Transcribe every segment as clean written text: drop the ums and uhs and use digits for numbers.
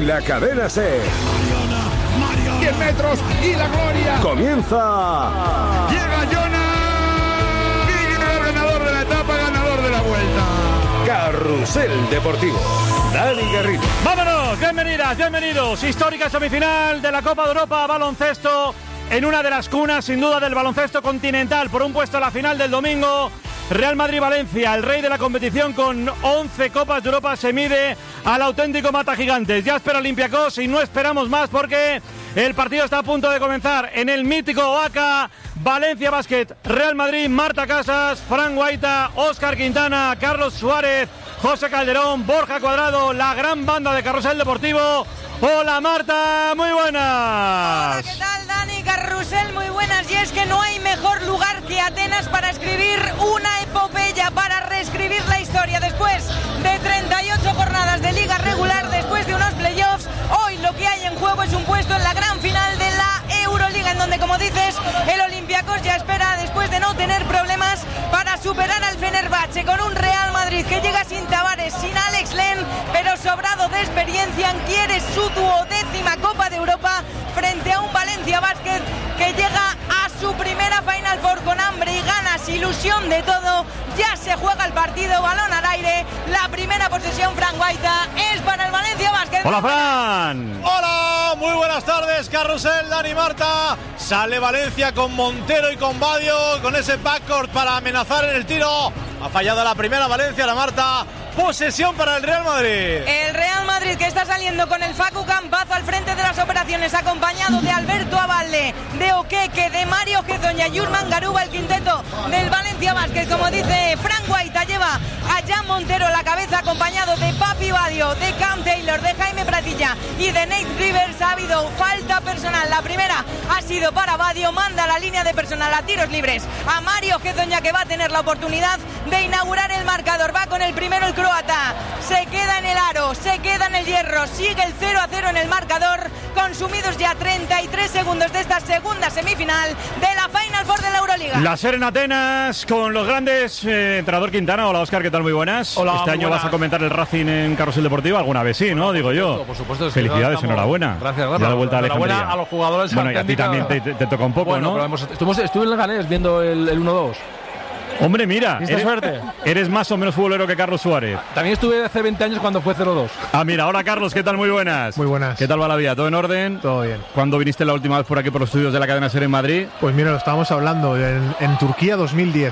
en la Cadena SER. 10 metros y la gloria. Comienza. Llega Jonas. Y ganador de la etapa, ganador de la vuelta. Carrusel Deportivo. Dani Garrido. ¡Vámonos! Bienvenidas, bienvenidos. Histórica semifinal de la Copa de Europa baloncesto en una de las cunas, sin duda, del baloncesto continental. Por un puesto a la final del domingo, Real Madrid-Valencia, el rey de la competición con 11 Copas de Europa, se mide al auténtico mata gigantes. Ya espera Olympiacos y no esperamos más porque el partido está a punto de comenzar en el mítico Oaca. Valencia Basket, Real Madrid, Marta Casas, Fran Guaita, Óscar Quintana, Carlos Suárez, José Calderón, Borja Cuadrado, la gran banda de Carrusel Deportivo. Hola Marta, muy buenas. Hola, ¿qué tal Dani? Carrusel, muy buenas. Y es que no hay mejor lugar que Atenas para escribir una epopeya, para reescribir la historia. Después de 38 jornadas de liga regular, después de unos playoffs, hoy lo que hay en juego es un puesto en la gran final de la Euroliga, en donde, como dices, el Olympiacos ya espera, después de no tener problemas, para superar al Fenerbahce, con un Real Madrid que llega sin Tavares, sin Alex Len, pero sobrado de experiencia, quiere su 12ª Copa de Europa frente a un Valencia Basket que llega a su primera Final Four con hambre y ganas, ilusión de todo. Ya se juega el partido, balón al aire, la primera posesión, Fran Guaita, es para el Valencia Basket. Hola Fran. Hola, muy buenas tardes, Carrusel, Dani, Marta. Sale Valencia con Montero y con Badio, con ese backcourt para amenazar en el tiro. Ha fallado la primera Valencia, la Marta. Posesión para el Real Madrid. El Real Madrid que está saliendo con el Facu Campazo al frente de las operaciones, acompañado de Alberto Abalde, de Oqueque, de Mario Gezoña, Yurman Garuba, el quinteto del Valencia Basket. Como dice Fran Guaita, lleva a Jan Montero a la cabeza, acompañado de Papi Badio, de Cam Taylor, de Jaime Pratilla y de Nate Rivers. Ha habido falta personal. La primera ha sido para Badio, manda la línea de personal a tiros libres a Mario Gezoña, que va a tener la oportunidad de inaugurar el marcador. Va con el primero el croata, se queda en el aro, se queda en el hierro, sigue el 0-0 en el marcador, consumidos ya 33 segundos de esta segunda semifinal de la Final Four de la Euroliga. La SER en Atenas con los grandes, entrenador Quintana. Hola Óscar, ¿qué tal? Muy buenas. Hola, este año buenas. vas a comentar el Racing en Carrusel Deportivo, alguna vez sí, ¿no? Digo yo. Por supuesto. Felicidades, enhorabuena. Gracias. Ya de vuelta a enhorabuena Alejandría. a los jugadores. Bueno, y a ti también te toca un poco, bueno, ¿no? Pero estuve en Leganés viendo el 1-2. Hombre, mira, ¿Viste suerte? Eres más o menos futbolero que Carlos Suárez. También estuve hace 20 años cuando fue 0-2. Ah, mira, hola Carlos, ¿qué tal? Muy buenas. Muy buenas. ¿Qué tal va la vida? ¿Todo en orden? Todo bien. ¿Cuándo viniste la última vez por aquí por los estudios de la cadena SER en Madrid? Pues mira, lo estábamos hablando en Turquía 2010.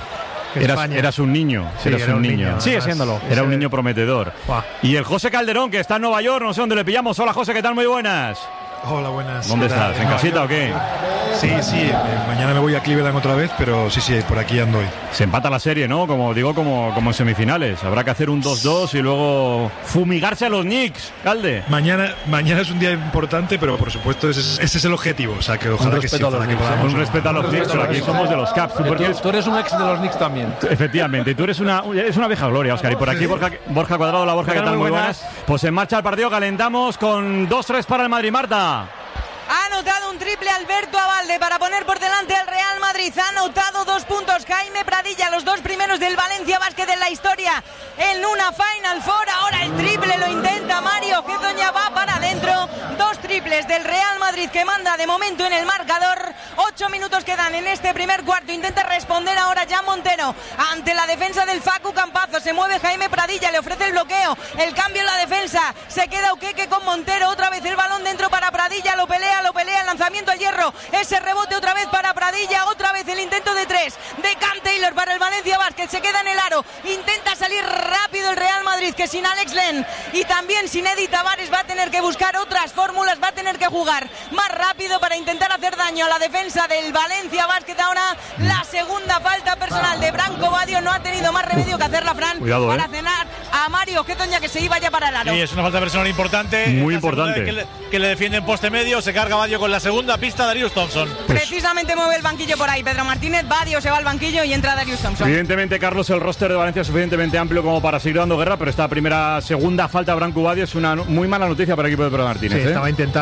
Eras un niño. Sí, eras era un niño. Sigue siéndolo. Era un niño prometedor. Buah. Y el José Calderón, que está en Nueva York, no sé dónde le pillamos. Hola José, ¿qué tal? Muy buenas. Hola, buenas. ¿Dónde estás? ¿En casita o qué? Sí, mañana me voy a Cleveland otra vez, pero sí, por aquí ando hoy. Se empata la serie, ¿no? Como digo, como en semifinales. Habrá que hacer un 2-2 y luego fumigarse a los Knicks, Calde. Mañana es un día importante, pero por supuesto ese es el objetivo. O sea, que ojalá que sí. Ojalá que podamos. Un respeto a los Knicks, pero aquí somos de los Caps. Tú eres un ex de los Knicks también. Efectivamente, y tú eres una vieja gloria, Óscar. Y por aquí Borja Cuadrado, la Borja, ¿qué tal? Muy buenas. Pues en marcha el partido, calentamos con 2-3 para el Madrid, Marta. Ha anotado un triple Alberto Abalde para poner por delante al Real Madrid. Ha anotado 2 puntos Jaime Pradilla, los 2 primeros del Valencia Basket en la historia en una Final Four. Ahora el triple lo intenta Mario Gezoña, va para adentro. 2 triples del Real Madrid que manda de momento en el marcador. 8 minutos quedan en este primer cuarto. Intenta responder ahora Jan Montero ante la defensa del Facu Campazo. Se mueve Jaime Pradilla, le ofrece el bloqueo, el cambio en la defensa. Se queda Oqueque con Montero, otra vez el balón dentro para Pradilla, lo pelea, el lanzamiento al hierro, ese rebote otra vez para Pradilla, otra vez el intento de 3 de Cam Taylor para el Valencia Basket, se queda en el aro, intenta salir rápido el Real Madrid, que sin Alex Len y también sin Eddie Tavares va a tener que buscar otras fórmulas, va a tener que jugar más rápido para intentar hacer daño a la defensa del Valencia Basket. Ahora la segunda falta personal de Branco Badio, no ha tenido más remedio que hacerla, Fran. Cuidado, para cenar a Mario Gezoña, que se iba ya para el aro. Sí, es una falta personal importante. Muy La segunda importante. vez que le defiende en poste medio, se carga Badio con la segunda pista, Darius Thompson. Precisamente mueve el banquillo por ahí Pedro Martínez, Badio se va al banquillo y entra Darius Thompson. Evidentemente, Carlos, el roster de Valencia es suficientemente amplio como para seguir dando guerra, pero esta segunda falta a Branco Badio es una muy mala noticia para el equipo de Pedro Martínez. Sí,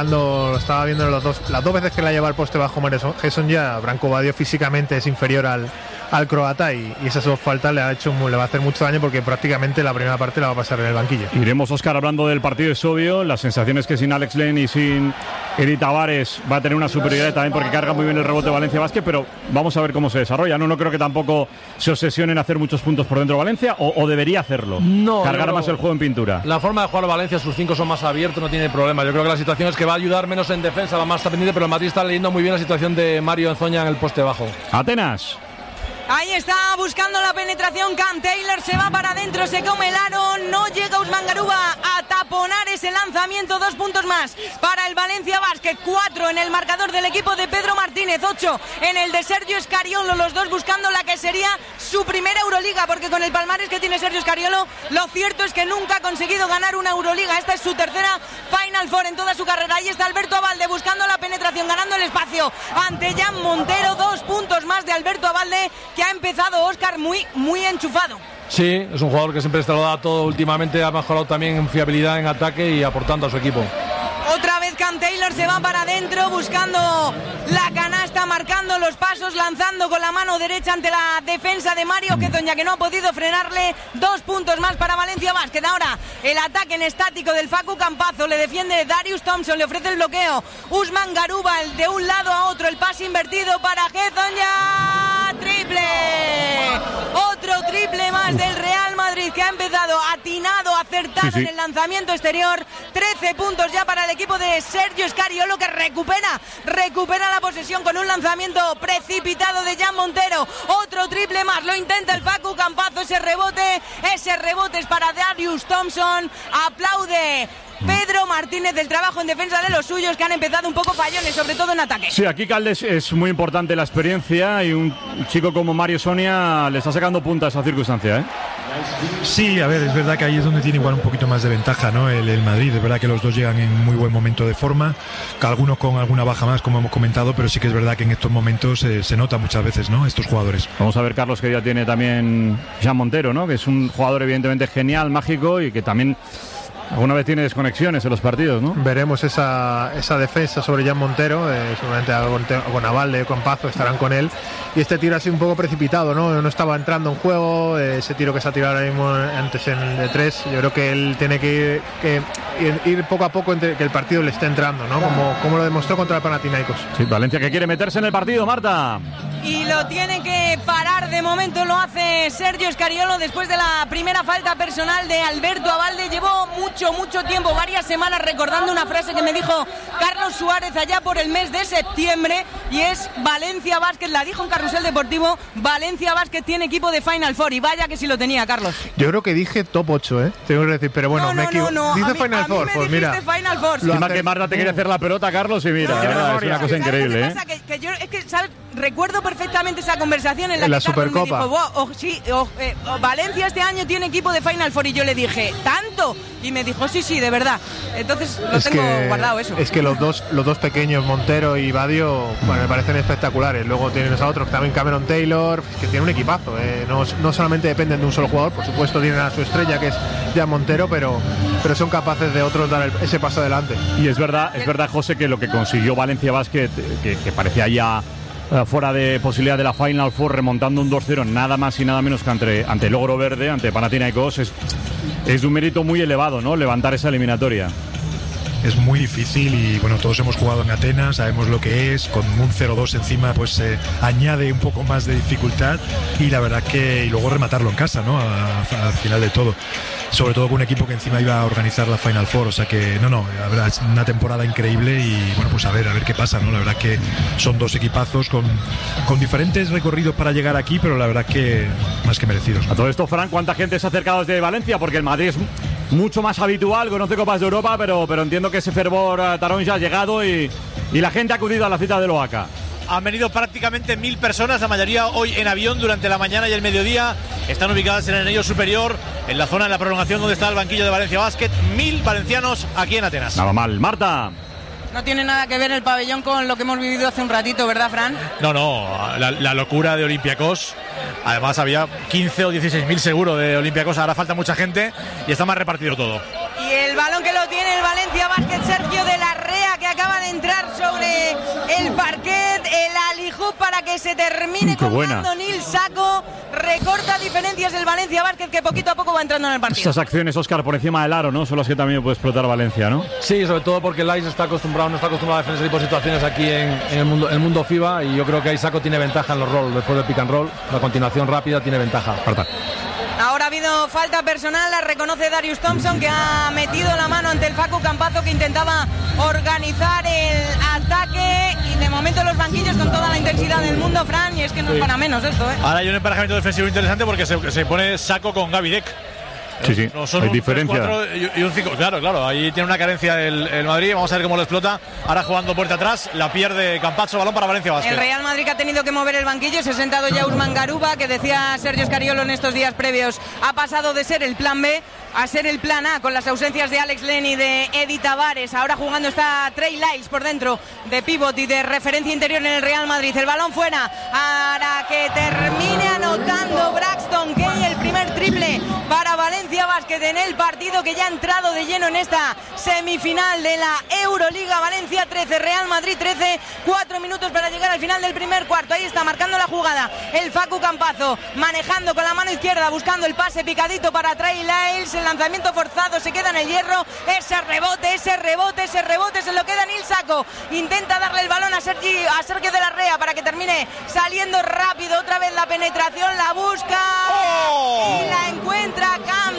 estaba viendo las dos veces que la lleva al poste bajo Mario Gezoña. Branco Badio físicamente es inferior al al croata y esas dos faltas le va a hacer mucho daño porque prácticamente la primera parte la va a pasar en el banquillo. Iremos, Óscar, hablando del partido, es obvio. Las sensaciones que sin Alex Len y sin Eri Tavares va a tener una superioridad también porque carga muy bien el rebote Valencia Basket, pero vamos a ver cómo se desarrolla. No creo que tampoco se obsesione en hacer muchos puntos por dentro de Valencia, o debería hacerlo. No, cargar más el juego en pintura. La forma de jugar Valencia, sus 5 son más abiertos, no tiene problema. Yo creo que la situación es que va a ayudar menos en defensa, va más está pendiente, pero el Madrid está leyendo muy bien la situación de Mario Enzoña en el poste bajo. Atenas. Ahí está buscando la penetración Cam Taylor, se va para adentro, se come el aro, no llega Usman Garuba a taponar ese lanzamiento. 2 puntos más para el Valencia Basket, 4 en el marcador del equipo de Pedro Martínez, 8 en el de Sergio Scariolo, los dos buscando la que sería su primera Euroliga, porque con el palmarés que tiene Sergio Scariolo, lo cierto es que nunca ha conseguido ganar una Euroliga. Esta es su tercera Final Four en toda su carrera. Ahí está Alberto Abalde buscando la penetración, ganando el espacio ante Jan Montero. 2 puntos más de Alberto Abalde, que ha empezado, Óscar, muy enchufado. Sí, es un jugador que siempre se lo da todo últimamente, ha mejorado también en fiabilidad en ataque y aportando a su equipo. Otra vez Cam Taylor se va para adentro buscando la canasta, marcando los pasos, lanzando con la mano derecha ante la defensa de Mario Quezoña, que no ha podido frenarle. 2 puntos más para Valencia Basket. Ahora el ataque en estático del Facu Campazzo, le defiende Darius Thompson, le ofrece el bloqueo Usman Garuba, de un lado a otro, el pase invertido para Quezoña, triple. Otro triple más del Real Madrid, que ha empezado atinado, acertado en el lanzamiento exterior. 13 puntos ya para el equipo de Sergio Scariolo, que recupera la posesión con un lanzamiento precipitado de Jan Montero. Otro triple más, lo intenta el Facu Campazzo, ese rebote es para Darius Thompson. Aplaude Pedro Martínez del trabajo en defensa de los suyos, que han empezado un poco fallones, sobre todo en ataque. Sí, aquí Caldes es muy importante la experiencia, y un chico como Mario Sonia le está sacando punta a esa circunstancia, ¿eh? Sí, a ver, es verdad que ahí es donde tiene igual un poquito más de ventaja, ¿no? El Madrid, es verdad que los dos llegan en muy buen momento de forma, algunos con alguna baja más, como hemos comentado, pero sí que es verdad que en estos momentos se nota muchas veces, ¿no? Estos jugadores. Vamos a ver, Carlos, que ya tiene también Jan Montero, ¿no? Que es un jugador evidentemente genial, mágico, y que también alguna vez tiene desconexiones en los partidos, ¿no? Veremos esa defensa sobre Jan Montero, seguramente con Abalde, con Pazo estarán con él, y este tiro ha sido un poco precipitado, ¿no? No estaba entrando en juego, ese tiro que se ha tirado ahora mismo antes en el de 3, yo creo que él tiene que ir poco a poco entre que el partido le esté entrando, ¿no? Como lo demostró contra el Panathinaikos. Sí, Valencia que quiere meterse en el partido, Marta. Y lo tiene que parar, de momento lo hace Sergio Scariolo después de la primera falta personal de Alberto Abalde. Llevó mucho tiempo, varias semanas, recordando una frase que me dijo Carlos Suárez allá por el mes de septiembre, y es: Valencia Basket, la dijo en Carrusel Deportivo, Valencia Basket tiene equipo de Final Four, y vaya que sí lo tenía, Carlos. Yo creo que dije top 8, tengo que decir, pero bueno, me equivoco. Dice Final Four, pues mira. Final Four. Encima que Marta te quería hacer la pelota, Carlos, y mira, es una cosa increíble, ¿eh? Que yo, es que, ¿sabes? Recuerdo perfectamente esa conversación en la que Supercopa Carlos me dijo, Valencia este año tiene equipo de Final Four, y yo le dije, ¿tanto? Y me dijo, sí, de verdad. Entonces lo tengo guardado eso. Es que los dos pequeños, Montero y Badio, me parecen espectaculares. Luego tienes a otros, también Cameron Taylor, que tiene un equipazo, no solamente dependen de un solo jugador, por supuesto tienen a su estrella, que es Jan Montero, pero son capaces de otros dar ese paso adelante. Y es verdad, José, que lo que consiguió Valencia Basket, que parecía ya fuera de posibilidad de la Final Four, remontando un 2-0 nada más y nada menos que ante el Ogro Verde, ante Panathinaikos, es de un mérito muy elevado, ¿no? Levantar esa eliminatoria. Es muy difícil, y bueno, todos hemos jugado en Atenas, sabemos lo que es, con un 0-2 encima pues añade un poco más de dificultad, y la verdad y luego rematarlo en casa, ¿no? Al final de todo, sobre todo con un equipo que encima iba a organizar la Final Four, o sea que la verdad es una temporada increíble, y bueno, pues a ver qué pasa, ¿no? La verdad que son dos equipazos con diferentes recorridos para llegar aquí, pero la verdad que más que merecidos, ¿no? A todo esto, Fran, ¿cuánta gente se ha acercado desde Valencia? Porque el Madrid es mucho más habitual, conoce Copas de Europa, pero entiendo que ese fervor Tarón ya ha llegado, y la gente ha acudido a la cita del OACA. Han venido prácticamente 1000 personas, la mayoría hoy en avión durante la mañana y el mediodía. Están ubicadas en el anillo superior, en la zona de la prolongación donde está el banquillo de Valencia Basket. 1000 valencianos aquí en Atenas. Nada mal. Marta. No tiene nada que ver el pabellón con lo que hemos vivido hace un ratito, ¿verdad, Fran? No, la locura de Olympiacos. Además había 15 o 16.000 seguro de Olympiacos, ahora falta mucha gente y está más repartido todo. Y el balón que lo tiene el Valencia Basket, Sergio de la Rea, que acaba de entrar sobre el parquet. El alijú Saco para que se termine colgando Nil Saco. Recorta diferencias el Valencia Basket, que poquito a poco va entrando en el partido. Estas acciones, Óscar, por encima del aro, ¿no? Son las que también puede explotar Valencia, ¿no? Sí, sobre todo porque Lais no está acostumbrado a defender ese tipo de situaciones aquí en el mundo FIBA, y yo creo que ahí Saco tiene ventaja en los roll, después del pick and roll, la continuación rápida tiene ventaja. Ahora ha habido falta personal, la reconoce Darius Thompson, que ha metido la mano ante el Facu Campazzo, que intentaba organizar el ataque, y de momento los banquillos con toda la intensidad del mundo, Fran, y es que no es para menos esto, ¿eh? Ahora hay un emparejamiento defensivo interesante porque se pone Saco con Gaby Deck. Sí, no son hay un diferencia. 3-4 y un 5. Claro, ahí tiene una carencia el Madrid. Vamos a ver cómo lo explota. Ahora jugando puerta atrás, la pierde Campazzo, balón para Valencia Basket. El Real Madrid ha tenido que mover el banquillo, se ha sentado ya Usman Garuba, que decía Sergio Scariolo en estos días previos, ha pasado de ser el plan B a ser el plan A, con las ausencias de Alex Len y de Eddie Tavares. Ahora jugando está Trey Lyles por dentro, de pívot y de referencia interior en el Real Madrid. El balón fuera para que termine anotando Braxton Kay, el primer triple para Valencia Basket en el partido, que ya ha entrado de lleno en esta semifinal de la Euroliga. Valencia 13, Real Madrid 13, 4 minutos para llegar al final del primer cuarto. Ahí está marcando la jugada el Facu Campazzo, manejando con la mano izquierda, buscando el pase picadito para Trey Lyles. El lanzamiento forzado, se queda en el hierro. Ese rebote se lo queda Nil Saco. Intenta darle el balón a Sergio de la Rea para que termine saliendo rápido. Otra vez la penetración, la busca y la encuentra Cam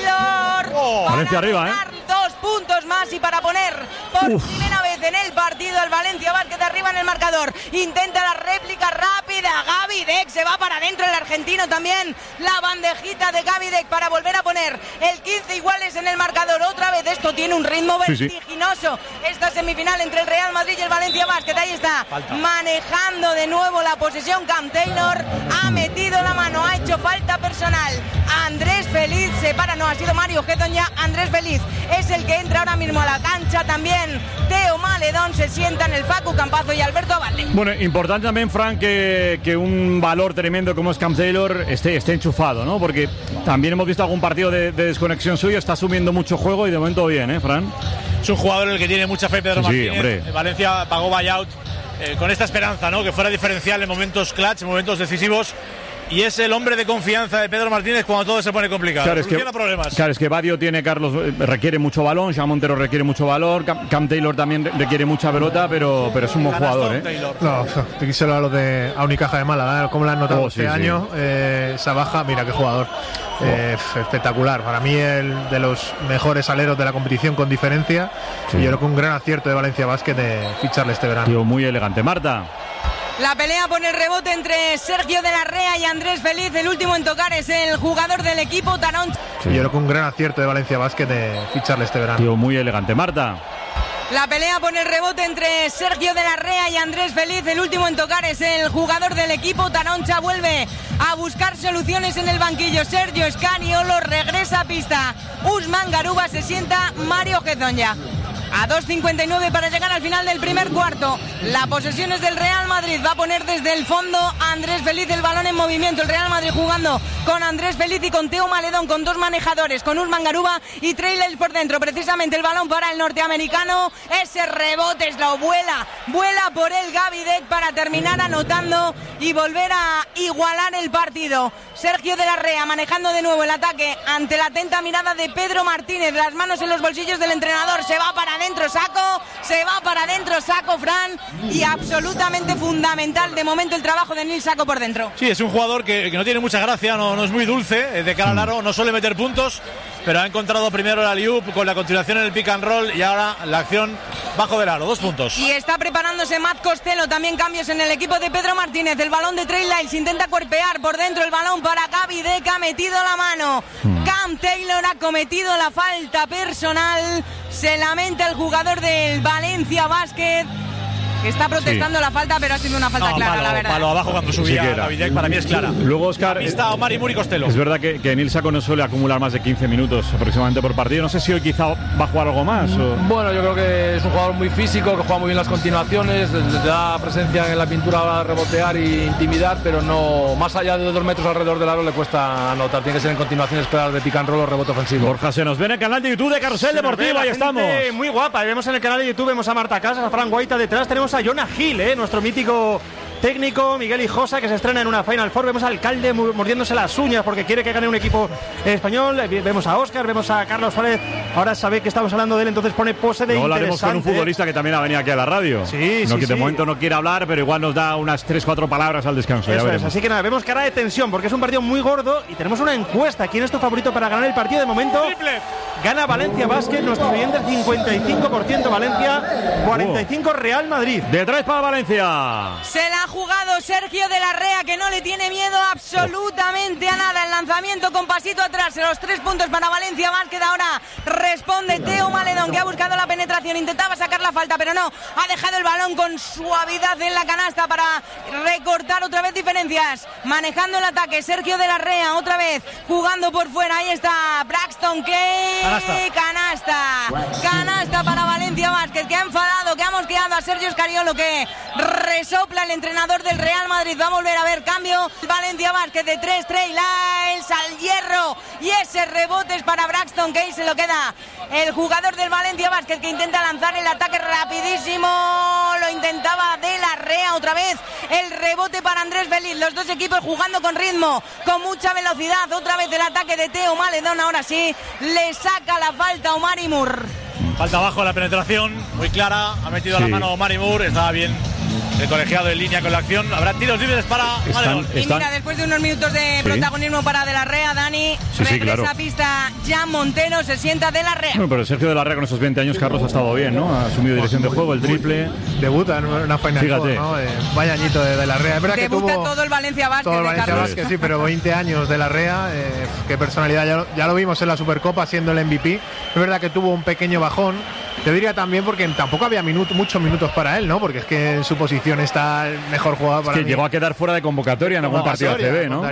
Taylor. Valencia arriba, 2 puntos más y para poner por primera vez en el partido al Valencia Basket arriba en el marcador. Intenta la réplica rápida. Gaby Deck se va para adentro, el argentino también. La bandejita de Gaby Deck para volver a poner el 15 iguales en el marcador. Otra vez esto tiene un ritmo vertiginoso. Esta semifinal entre el Real Madrid y el Valencia Basket. Ahí está manejando de nuevo la posesión Cam Taylor. Ha metido la mano, ha hecho falta personal. Andrés Feliz se para, no, ha sido Mario Gedon ya. Andrés Feliz es el que entra ahora mismo a la cancha. También Teo Maledón se sienta en el Facu Campazzo y Alberto Abalde. Bueno, importante también, Frank, que un valor tremendo como es Cam Taylor esté enchufado, ¿no? Porque también hemos visto algún partido de desconexión suyo, está asumiendo mucho juego y de momento bien, Fran. Es un jugador en el que tiene mucha fe Pedro Martínez. Hombre. Valencia pagó buyout con esta esperanza, ¿no? Que fuera diferencial en momentos clutch, en momentos decisivos. Y es el hombre de confianza de Pedro Martínez cuando todo se pone complicado. Claro, es que Badio requiere mucho balón, Jean Montero requiere mucho valor, Cam Taylor también requiere mucha pelota, pero es un buen jugador, No, te quisiera hablar de a Unicaja de Málaga, ¿cómo le han notado este año? Esa baja, mira qué jugador. Espectacular, para mí el de los mejores aleros de la competición con diferencia. Y yo creo que un gran acierto de Valencia Basket de ficharle este verano. Tío, muy elegante. Marta. La pelea por el rebote entre Sergio de la Rea y Andrés Feliz. El último en tocar es el jugador del equipo, Tarón. Yo creo que un gran acierto de Valencia Basket de ficharle este verano. Tío, muy elegante. Marta. La pelea por el rebote entre Sergio de la Rea y Andrés Feliz. El último en tocar es el jugador del equipo, Taroncha. Vuelve a buscar soluciones en el banquillo. Sergio Scariolo regresa a pista. Usman Garuba se sienta. Mario Gedon ya. A 2.59 para llegar al final del primer cuarto. La posesión es del Real Madrid. Va a poner desde el fondo Andrés Feliz el balón en movimiento. El Real Madrid jugando con Andrés Feliz y con Teo Maledón, con dos manejadores, con Usman Garuba y Trey Lyles por dentro. Precisamente el balón para el norteamericano. Ese rebote es la vuela por el Gaby Deck para terminar anotando y volver a igualar el partido. Sergio de la Rea manejando de nuevo el ataque ante la atenta mirada de Pedro Martínez. Las manos en los bolsillos del entrenador. Se va para adentro Saco, Fran, y absolutamente fundamental de momento el trabajo de Nil Saco por dentro. Sí, es un jugador que no tiene mucha gracia, no es muy dulce de cara al aro, no suele meter puntos, pero ha encontrado primero el alley-oop con la continuación en el pick and roll y ahora la acción bajo del aro, 2 puntos. Y está preparándose Matt Costello, también cambios en el equipo de Pedro Martínez. El balón de Trey Lyles intenta cuerpear por dentro el balón para Gaby Deck, ha metido la mano. Cam Taylor ha cometido la falta personal. Se lamenta el jugador del Valencia Basket, que está protestando la falta, pero ha sido una falta clara, la verdad. Palo abajo cuando subía Gaby Deck, para mí es clara. Luego, Óscar, está Omar y Muri Costello. Es verdad que Nil Saco no suele acumular más de 15 minutos aproximadamente por partido. No sé si hoy quizá va a jugar algo más. Bueno, yo creo que es un jugador muy físico, que juega muy bien las continuaciones, le da presencia en la pintura a rebotear e intimidar, pero no más allá de 2 metros alrededor del aro le cuesta anotar. Tiene que ser en continuaciones claras de pick and roll o rebote ofensivo. Borja, se nos ve en el canal de YouTube de Carrusel Deportivo, ahí estamos. Muy guapa, vemos en el canal de YouTube, vemos a Marta Casas, a Fran Guaita detrás, tenemos a Jonah Hill, nuestro mítico técnico Miguel Hijosa, que se estrena en una Final Four. Vemos al Alcalde mordiéndose las uñas porque quiere que gane un equipo español. Vemos a Óscar, vemos a Carlos Suárez. Ahora sabe que estamos hablando de él, entonces pone pose de luego interesante. Hablaremos con un futbolista que también ha venido aquí a la radio. Sí, no, sí, que de sí. momento no quiere hablar, pero igual nos da unas 3-4 palabras al descanso. Eso es, así que nada, vemos cara de tensión porque es un partido muy gordo y tenemos una encuesta. ¿Quién es tu favorito para ganar el partido? De momento gana Valencia Basket, nuestro oyente 55% Valencia, 45% Real Madrid. De 3 para Valencia. Se la ha jugado Sergio de la Rea, que no le tiene miedo absolutamente a nada. El lanzamiento con pasito atrás, los 3 puntos para Valencia Basket. Ahora responde Teo Maledón, que ha buscado la penetración, intentaba sacar la falta, pero no, ha dejado el balón con suavidad en la canasta para recortar otra vez diferencias. Manejando el ataque, Sergio de la Rea, otra vez jugando por fuera. Ahí está Braxton Key. Canasta para Valencia Basket, que ha enfadado, que ha mosqueado a Sergio Scariolo, que resopla el entrenador del Real Madrid. Va a volver a ver cambio. Valencia Basket de 3, Trey Lyles al hierro, y ese rebote es para Braxton Key. Se lo queda el jugador del Valencia Basket, que intenta lanzar el ataque rapidísimo. Lo intentaba de la Rea otra vez. El rebote para Andrés Feliz. Los dos equipos jugando con ritmo, con mucha velocidad. Otra vez el ataque de Teo Maledón. Ahora sí, le saca la falta Omari Moore. Falta abajo la penetración, muy clara. Ha metido la mano Omari Moore. Estaba bien el colegiado en línea con la acción. Habrá tiros libres para Maledón. Y mira, después de unos minutos de protagonismo para De la Rea, Dani, regresa a pista Jan Montero, se sienta De la Rea. Bueno, pero Sergio De la Rea con esos 20 años, Carlos, ha estado bien, ¿no? Ha asumido dirección de juego, el triple. Debuta en una Final Four, ¿no? Vaya añito de la Rea. Es verdad debuta que tuvo todo el Valencia Basket, todo el Valencia Basket, sí, pero 20 años de la Rea, qué personalidad. Ya lo vimos en la Supercopa siendo el MVP. Es verdad que tuvo un pequeño bajón. Yo diría también porque tampoco había muchos minutos para él, ¿no? Porque es que en su posición está el mejor jugador para mí. Llegó a quedar fuera de convocatoria en algún partido ACB, ¿no?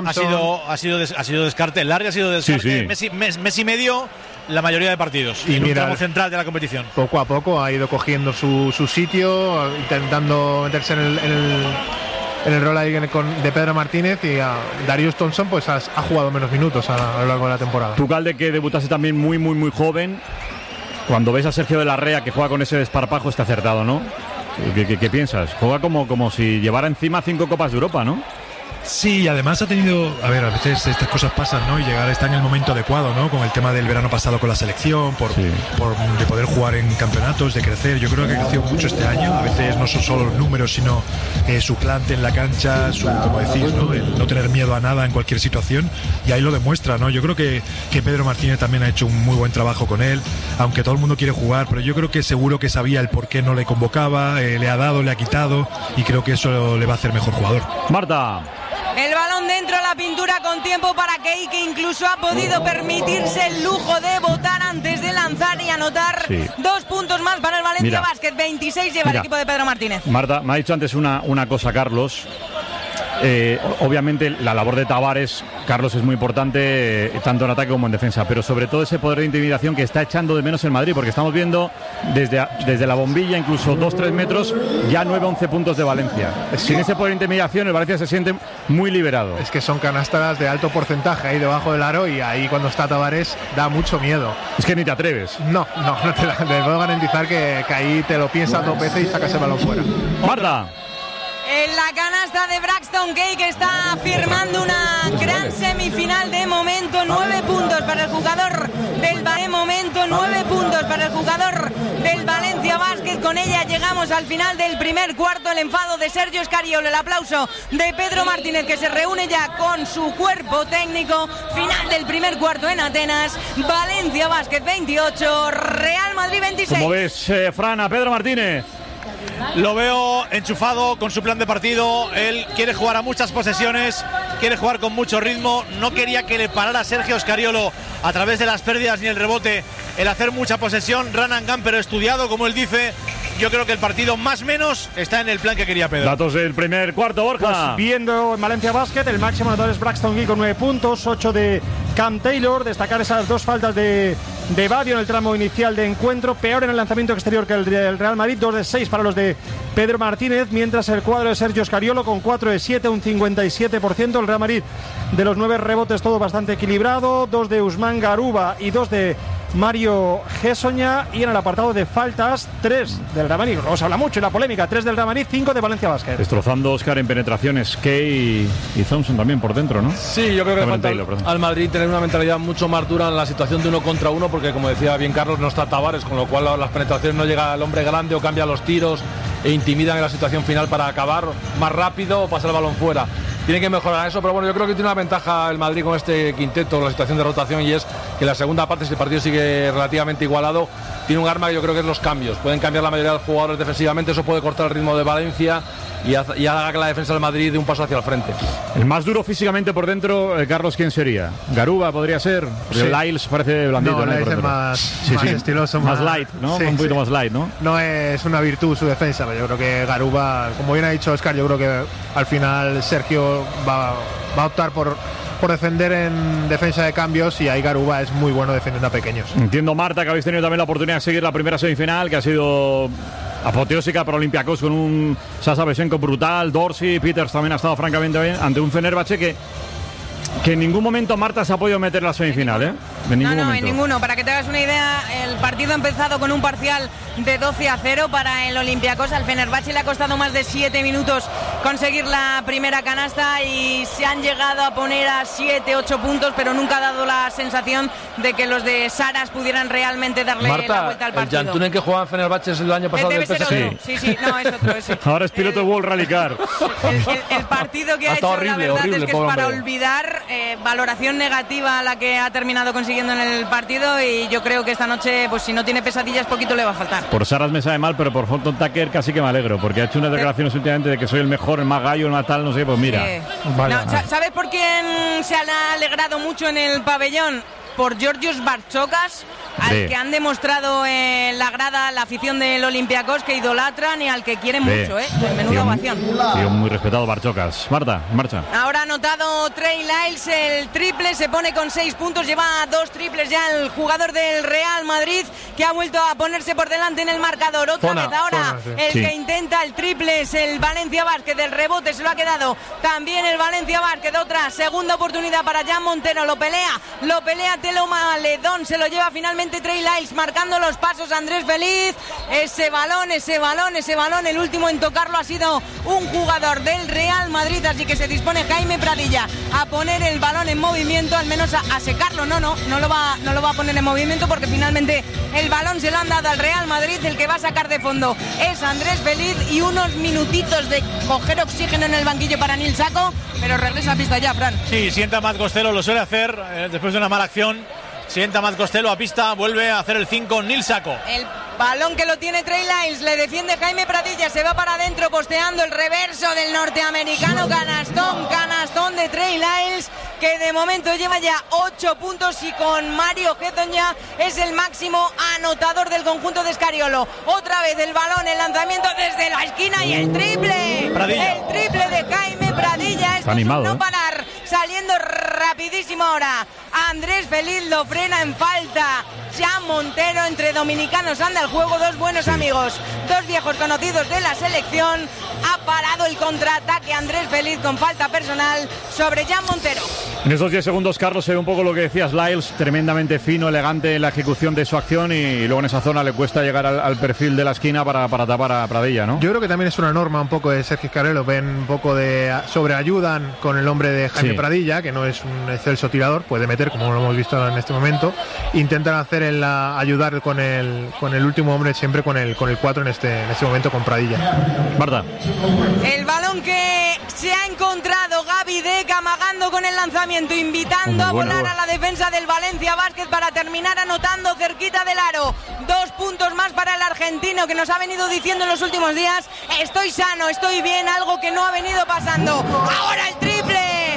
Ha sido descarte. Larry ha sido descarte. Mes y medio la mayoría de partidos. Y mira, el central de la competición. Poco a poco ha ido cogiendo su sitio, intentando meterse en el rol ahí de Pedro Martínez, y a Darius Thompson pues ha jugado menos minutos a lo largo de la temporada. Tu Calde, que debutase también muy joven. Cuando ves a Sergio de la Rea que juega con ese desparpajo, está acertado, ¿no? ¿Qué piensas? Juega como si llevara encima 5 Copas de Europa, ¿no? Sí, además ha tenido, a veces estas cosas pasan, ¿no? Y está en el momento adecuado, ¿no? Con el tema del verano pasado con la selección, de poder jugar en campeonatos, de crecer. Yo creo que ha crecido mucho este año. A veces no son solo los números, sino su plante en la cancha, como decís, ¿no? El no tener miedo a nada en cualquier situación. Y ahí lo demuestra, ¿no? Yo creo que Pedro Martínez también ha hecho un muy buen trabajo con él, aunque todo el mundo quiere jugar, pero yo creo que seguro que sabía el por qué no le convocaba, le ha dado, le ha quitado, y creo que eso le va a hacer mejor jugador. Marta. El balón dentro, la pintura con tiempo para Key, que incluso ha podido permitirse el lujo de votar antes de lanzar y anotar 2 puntos más para el Valencia Basket. 26 lleva el equipo de Pedro Martínez. Marta, me ha dicho antes una cosa, Carlos. Obviamente la labor de Tavares, Carlos, es muy importante, tanto en ataque como en defensa, pero sobre todo ese poder de intimidación que está echando de menos el Madrid, porque estamos viendo desde la bombilla, incluso 2-3 metros, ya 9-11 puntos de Valencia. Sin ese poder de intimidación, el Valencia se siente muy liberado. Es que son canastas de alto porcentaje ahí debajo del aro, y ahí cuando está Tavares da mucho miedo. Es que ni te atreves. No te puedo garantizar que ahí te lo piensas 2 veces y sacas el balón fuera. Marta. En la canasta de Braxton Key, que está firmando una gran semifinal de momento. 9 puntos para el jugador del momento, 9 puntos para el jugador del Valencia Basket. Con ella llegamos al final del primer cuarto. El enfado de Sergio Scariolo, el aplauso de Pedro Martínez, que se reúne ya con su cuerpo técnico. Final del primer cuarto en Atenas. Valencia Basket 28, Real Madrid 26. ¿Cómo ves, Fran, a Pedro Martínez? Lo veo enchufado con su plan de partido. Él quiere jugar a muchas posesiones, quiere jugar con mucho ritmo. No quería que le parara Sergio Scariolo a través de las pérdidas ni el rebote el hacer mucha posesión, run and gun, pero estudiado, como él dice. Yo creo que el partido más menos está en el plan que quería Pedro. Datos del primer cuarto, Borja. Pues viendo en Valencia Basket, el máximo anotador es Braxton Key con 9 puntos, 8 de Cam Taylor. Destacar esas 2 faltas de Badio en el tramo inicial de encuentro. Peor en el lanzamiento exterior que el del Real Madrid. 2 de 6 para los de Pedro Martínez, mientras el cuadro de Sergio Scariolo con 4 de 7, un 57%. El Real Madrid, de los 9 rebotes, todo bastante equilibrado. 2 de Usman Garuba y 2 de Mario Gessoña, y en el apartado de faltas 3 del Real Madrid. No se habla mucho en la polémica, 3 del Real Madrid, 5 de Valencia Basket. Destrozando Oscar en penetraciones, Kay y Thompson también por dentro, ¿no? Sí, yo creo que falta al Madrid tener una mentalidad mucho más dura en la situación de 1 contra 1, porque como decía bien Carlos, no está Tavares, con lo cual las penetraciones no llega al hombre grande o cambia los tiros e intimidan en la situación final para acabar más rápido o pasar el balón fuera. Tiene que mejorar eso, pero bueno, yo creo que tiene una ventaja el Madrid con este quinteto, con la situación de rotación, y es que la segunda parte, si el partido sigue relativamente igualado, tiene un arma que yo creo que es los cambios. Pueden cambiar la mayoría de los jugadores defensivamente, eso puede cortar el ritmo de Valencia y haga que la defensa del Madrid dé un paso hacia el frente. El más duro físicamente por dentro, Carlos, ¿quién sería? ¿Garuba podría ser? Sí. Lyles parece blandito. No, Lyles es más estiloso. Más light, ¿no? Sí, un poquito más light, ¿no? No es una virtud su defensa, pero yo creo que Garuba, como bien ha dicho Oscar, yo creo que al final Sergio va a optar por defender en defensa de cambios, y ahí Garuba es muy bueno defendiendo a pequeños. Entiendo, Marta, que habéis tenido también la oportunidad de seguir la primera semifinal, que ha sido apoteósica para Olympiacos, con un Sasa Besenko brutal, Dorsey, Peters también ha estado francamente bien, ante un Fenerbahce que en ningún momento Marta se ha podido meter en la semifinal, ¿eh? En ningún momento. En ninguno. Para que te hagas una idea, el partido ha empezado con un parcial de 12-0 para el Olympiacos. Al Fenerbahce le ha costado más de 7 minutos conseguir la primera canasta y se han llegado a poner a 7-8 puntos, pero nunca ha dado la sensación de que los de Saras pudieran realmente darle la vuelta al partido. ¿El Jantunen que jugaba en Fenerbahce es el año pasado del PSG? Sí, no, es otro. Es ahora es piloto de World Rally Car. El partido que ha hecho, horrible, la verdad es que es para olvidar. Valoración negativa a la que ha terminado consiguiendo en el partido, y yo creo que esta noche, pues si no tiene pesadillas, poquito le va a faltar. Por Saras me sabe mal, pero por Horton Tucker casi que me alegro, porque ha hecho unas declaraciones últimamente de que soy el mejor, el más gallo, el más tal, no sé, pues mira. Vale. No, ¿sabes por quién se han alegrado mucho en el pabellón? Por Georgios Barchokas, al que han demostrado en la grada la afición del Olympiacos, que idolatran y al que quieren mucho, menuda ovación. Tío muy respetado, Barchokas. Marta, en marcha. Ahora ha anotado Trey Lyles el triple, se pone con 6 puntos, lleva 2 triples ya el jugador del Real Madrid, que ha vuelto a ponerse por delante en el marcador. Otra vez ahora que intenta el triple es el Valencia Basket, del rebote se lo ha quedado también el Valencia Basket. Otra segunda oportunidad para Jan Montero, lo pelea Telo Maledón, se lo lleva finalmente Trey Lyles, marcando los pasos Andrés Feliz. Ese balón, el último en tocarlo ha sido un jugador del Real Madrid, así que se dispone Jaime Pradilla a poner el balón en movimiento, al menos a secarlo. No lo va a poner en movimiento, porque finalmente el balón se lo han dado al Real Madrid. El que va a sacar de fondo es Andrés Feliz, y unos minutitos de coger oxígeno en el banquillo para Nil Sacco, pero regresa a pista ya, Fran. Sí, sienta Matt Costello, lo suele hacer después de una mala acción. Sienta Matt Costello a pista, vuelve a hacer el 5 Nil Sacco. El balón que lo tiene Trey Lyles, le defiende Jaime Pradilla, se va para adentro posteando el reverso del norteamericano. Canastón de Trey Lyles, que de momento lleva ya 8 puntos, y con Mario Gessoña es el máximo anotador del conjunto de Escariolo. Otra vez el balón, el lanzamiento desde la esquina y el triple. Pradilla. El triple de Jaime Pradilla. Esto animado, es un no parar, saliendo rapidísimo ahora. Andrés Feliz lo frena en falta. Jan Montero, entre dominicanos anda el juego, dos buenos amigos, dos viejos conocidos de la selección. Ha parado el contraataque Andrés Feliz con falta personal sobre Jan Montero. En esos 10 segundos, Carlos, se ve un poco lo que decías, Lyles, tremendamente fino, elegante en la ejecución de su acción, y luego en esa zona le cuesta llegar al perfil de la esquina para tapar a Pradilla, ¿no? Yo creo que también es una norma un poco de Sergio Escariolo, ven un poco de sobreayudan con el nombre de Jaime Pradilla, que no es un excelso tirador, puede meter, como lo hemos visto en este momento. Intentan hacer ayudar con el último hombre, siempre con el 4 en este momento, con Pradilla. Marta. El balón que se ha encontrado Gaby Deck amagando con el lanzamiento, invitando a volar a la defensa del Valencia Basket para terminar anotando cerquita del aro. 2 puntos más para el argentino, que nos ha venido diciendo en los últimos días: estoy sano, estoy bien, algo que no ha venido pasando. Ahora el triple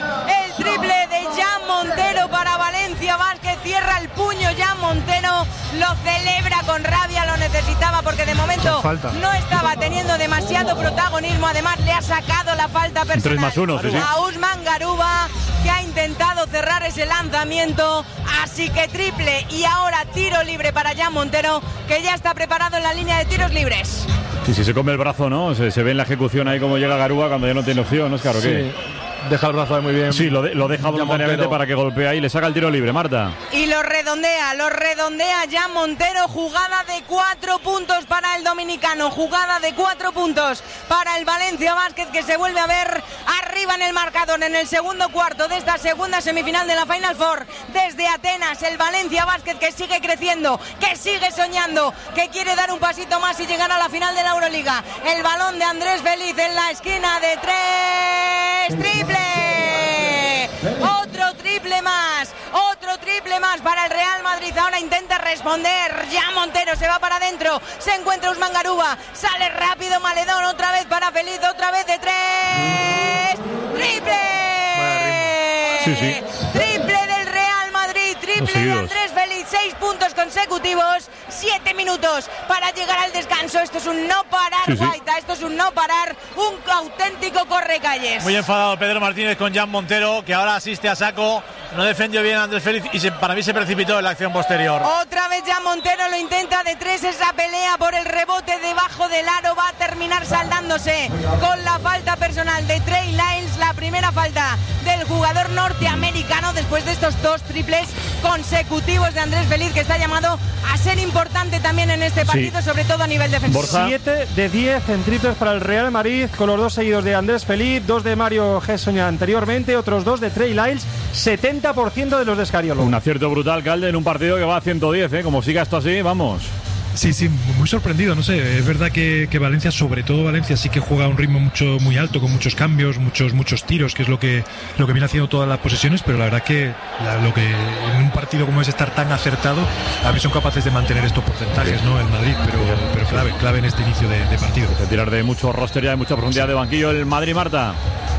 de Jan Montero para Valencia Basket, cierra el puño Jan Montero, lo celebra con rabia, lo necesitaba porque de momento no estaba teniendo demasiado protagonismo. Además le ha sacado la falta personal 3+1, a Usman Garuba, que ha intentado cerrar ese lanzamiento. Así que triple, y ahora tiro libre para Jan Montero, que ya está preparado en la línea de tiros libres. Sí, se come el brazo, ¿no? Se ve en la ejecución ahí cómo llega Garuba cuando ya no tiene opción, ¿no? Es claro que... Deja el brazo muy bien. Sí, lo deja voluntariamente para que golpee ahí y le saca el tiro libre, Marta. Y lo redondea Jan Montero. Jugada de 4 puntos para el dominicano. Jugada de 4 puntos para el Valencia Basket, que se vuelve a ver arriba en el marcador en el segundo cuarto de esta segunda semifinal de la Final Four. Desde Atenas, el Valencia Basket que sigue creciendo, que sigue soñando, que quiere dar un pasito más y llegar a la final de la Euroliga. El balón de Andrés Feliz en la esquina de 3. ¡Triple! Otro triple más para el Real Madrid. Ahora intenta responder. Ya Montero se va para adentro. Se encuentra Usman Garuba. Sale rápido Maledón. Otra vez para Feliz. Otra vez de 3. ¡Triple! Sí. Triple del Real Madrid. Triple de Andrés Feliz. 6 puntos consecutivos. 7 minutos para llegar al descanso. Esto es un no parar, Guaita. Esto es un no parar. Un auténtico correcalles. Muy enfadado Pedro Martínez con Jan Montero, que ahora asiste a saco. No defendió bien a Andrés Feliz y para mí se precipitó en la acción posterior. Otra vez Jan Montero lo intenta de 3. Esa pelea por el rebote debajo del aro va a terminar saldándose con la falta personal de Trey Lyles. La primera falta del jugador norteamericano después de estos 2 triples consecutivos de Andrés Feliz, que está llamado a ser importante también en este partido, sobre todo a nivel defensivo. Borja. 7 de 10 en triples para el Real Madrid, con los 2 seguidos de Andrés Feliz, 2 de Mario Hessoña anteriormente, otros 2 de Trey Lyles, 70% de los de Scariolo. Un acierto brutal, Calde, en un partido que va a 110, como siga esto así, vamos. Sí, muy sorprendido, no sé, es verdad que Valencia, sobre todo Valencia, sí que juega a un ritmo muy alto, con muchos cambios, muchos tiros, que es lo que viene haciendo todas las posesiones, pero la verdad que lo que en un partido como es estar tan acertado, a mí son capaces de mantener estos porcentajes, ¿no? El Madrid, pero clave en este inicio de partido. De tirar de mucho roster ya, de mucha profundidad de banquillo el Madrid, Marta.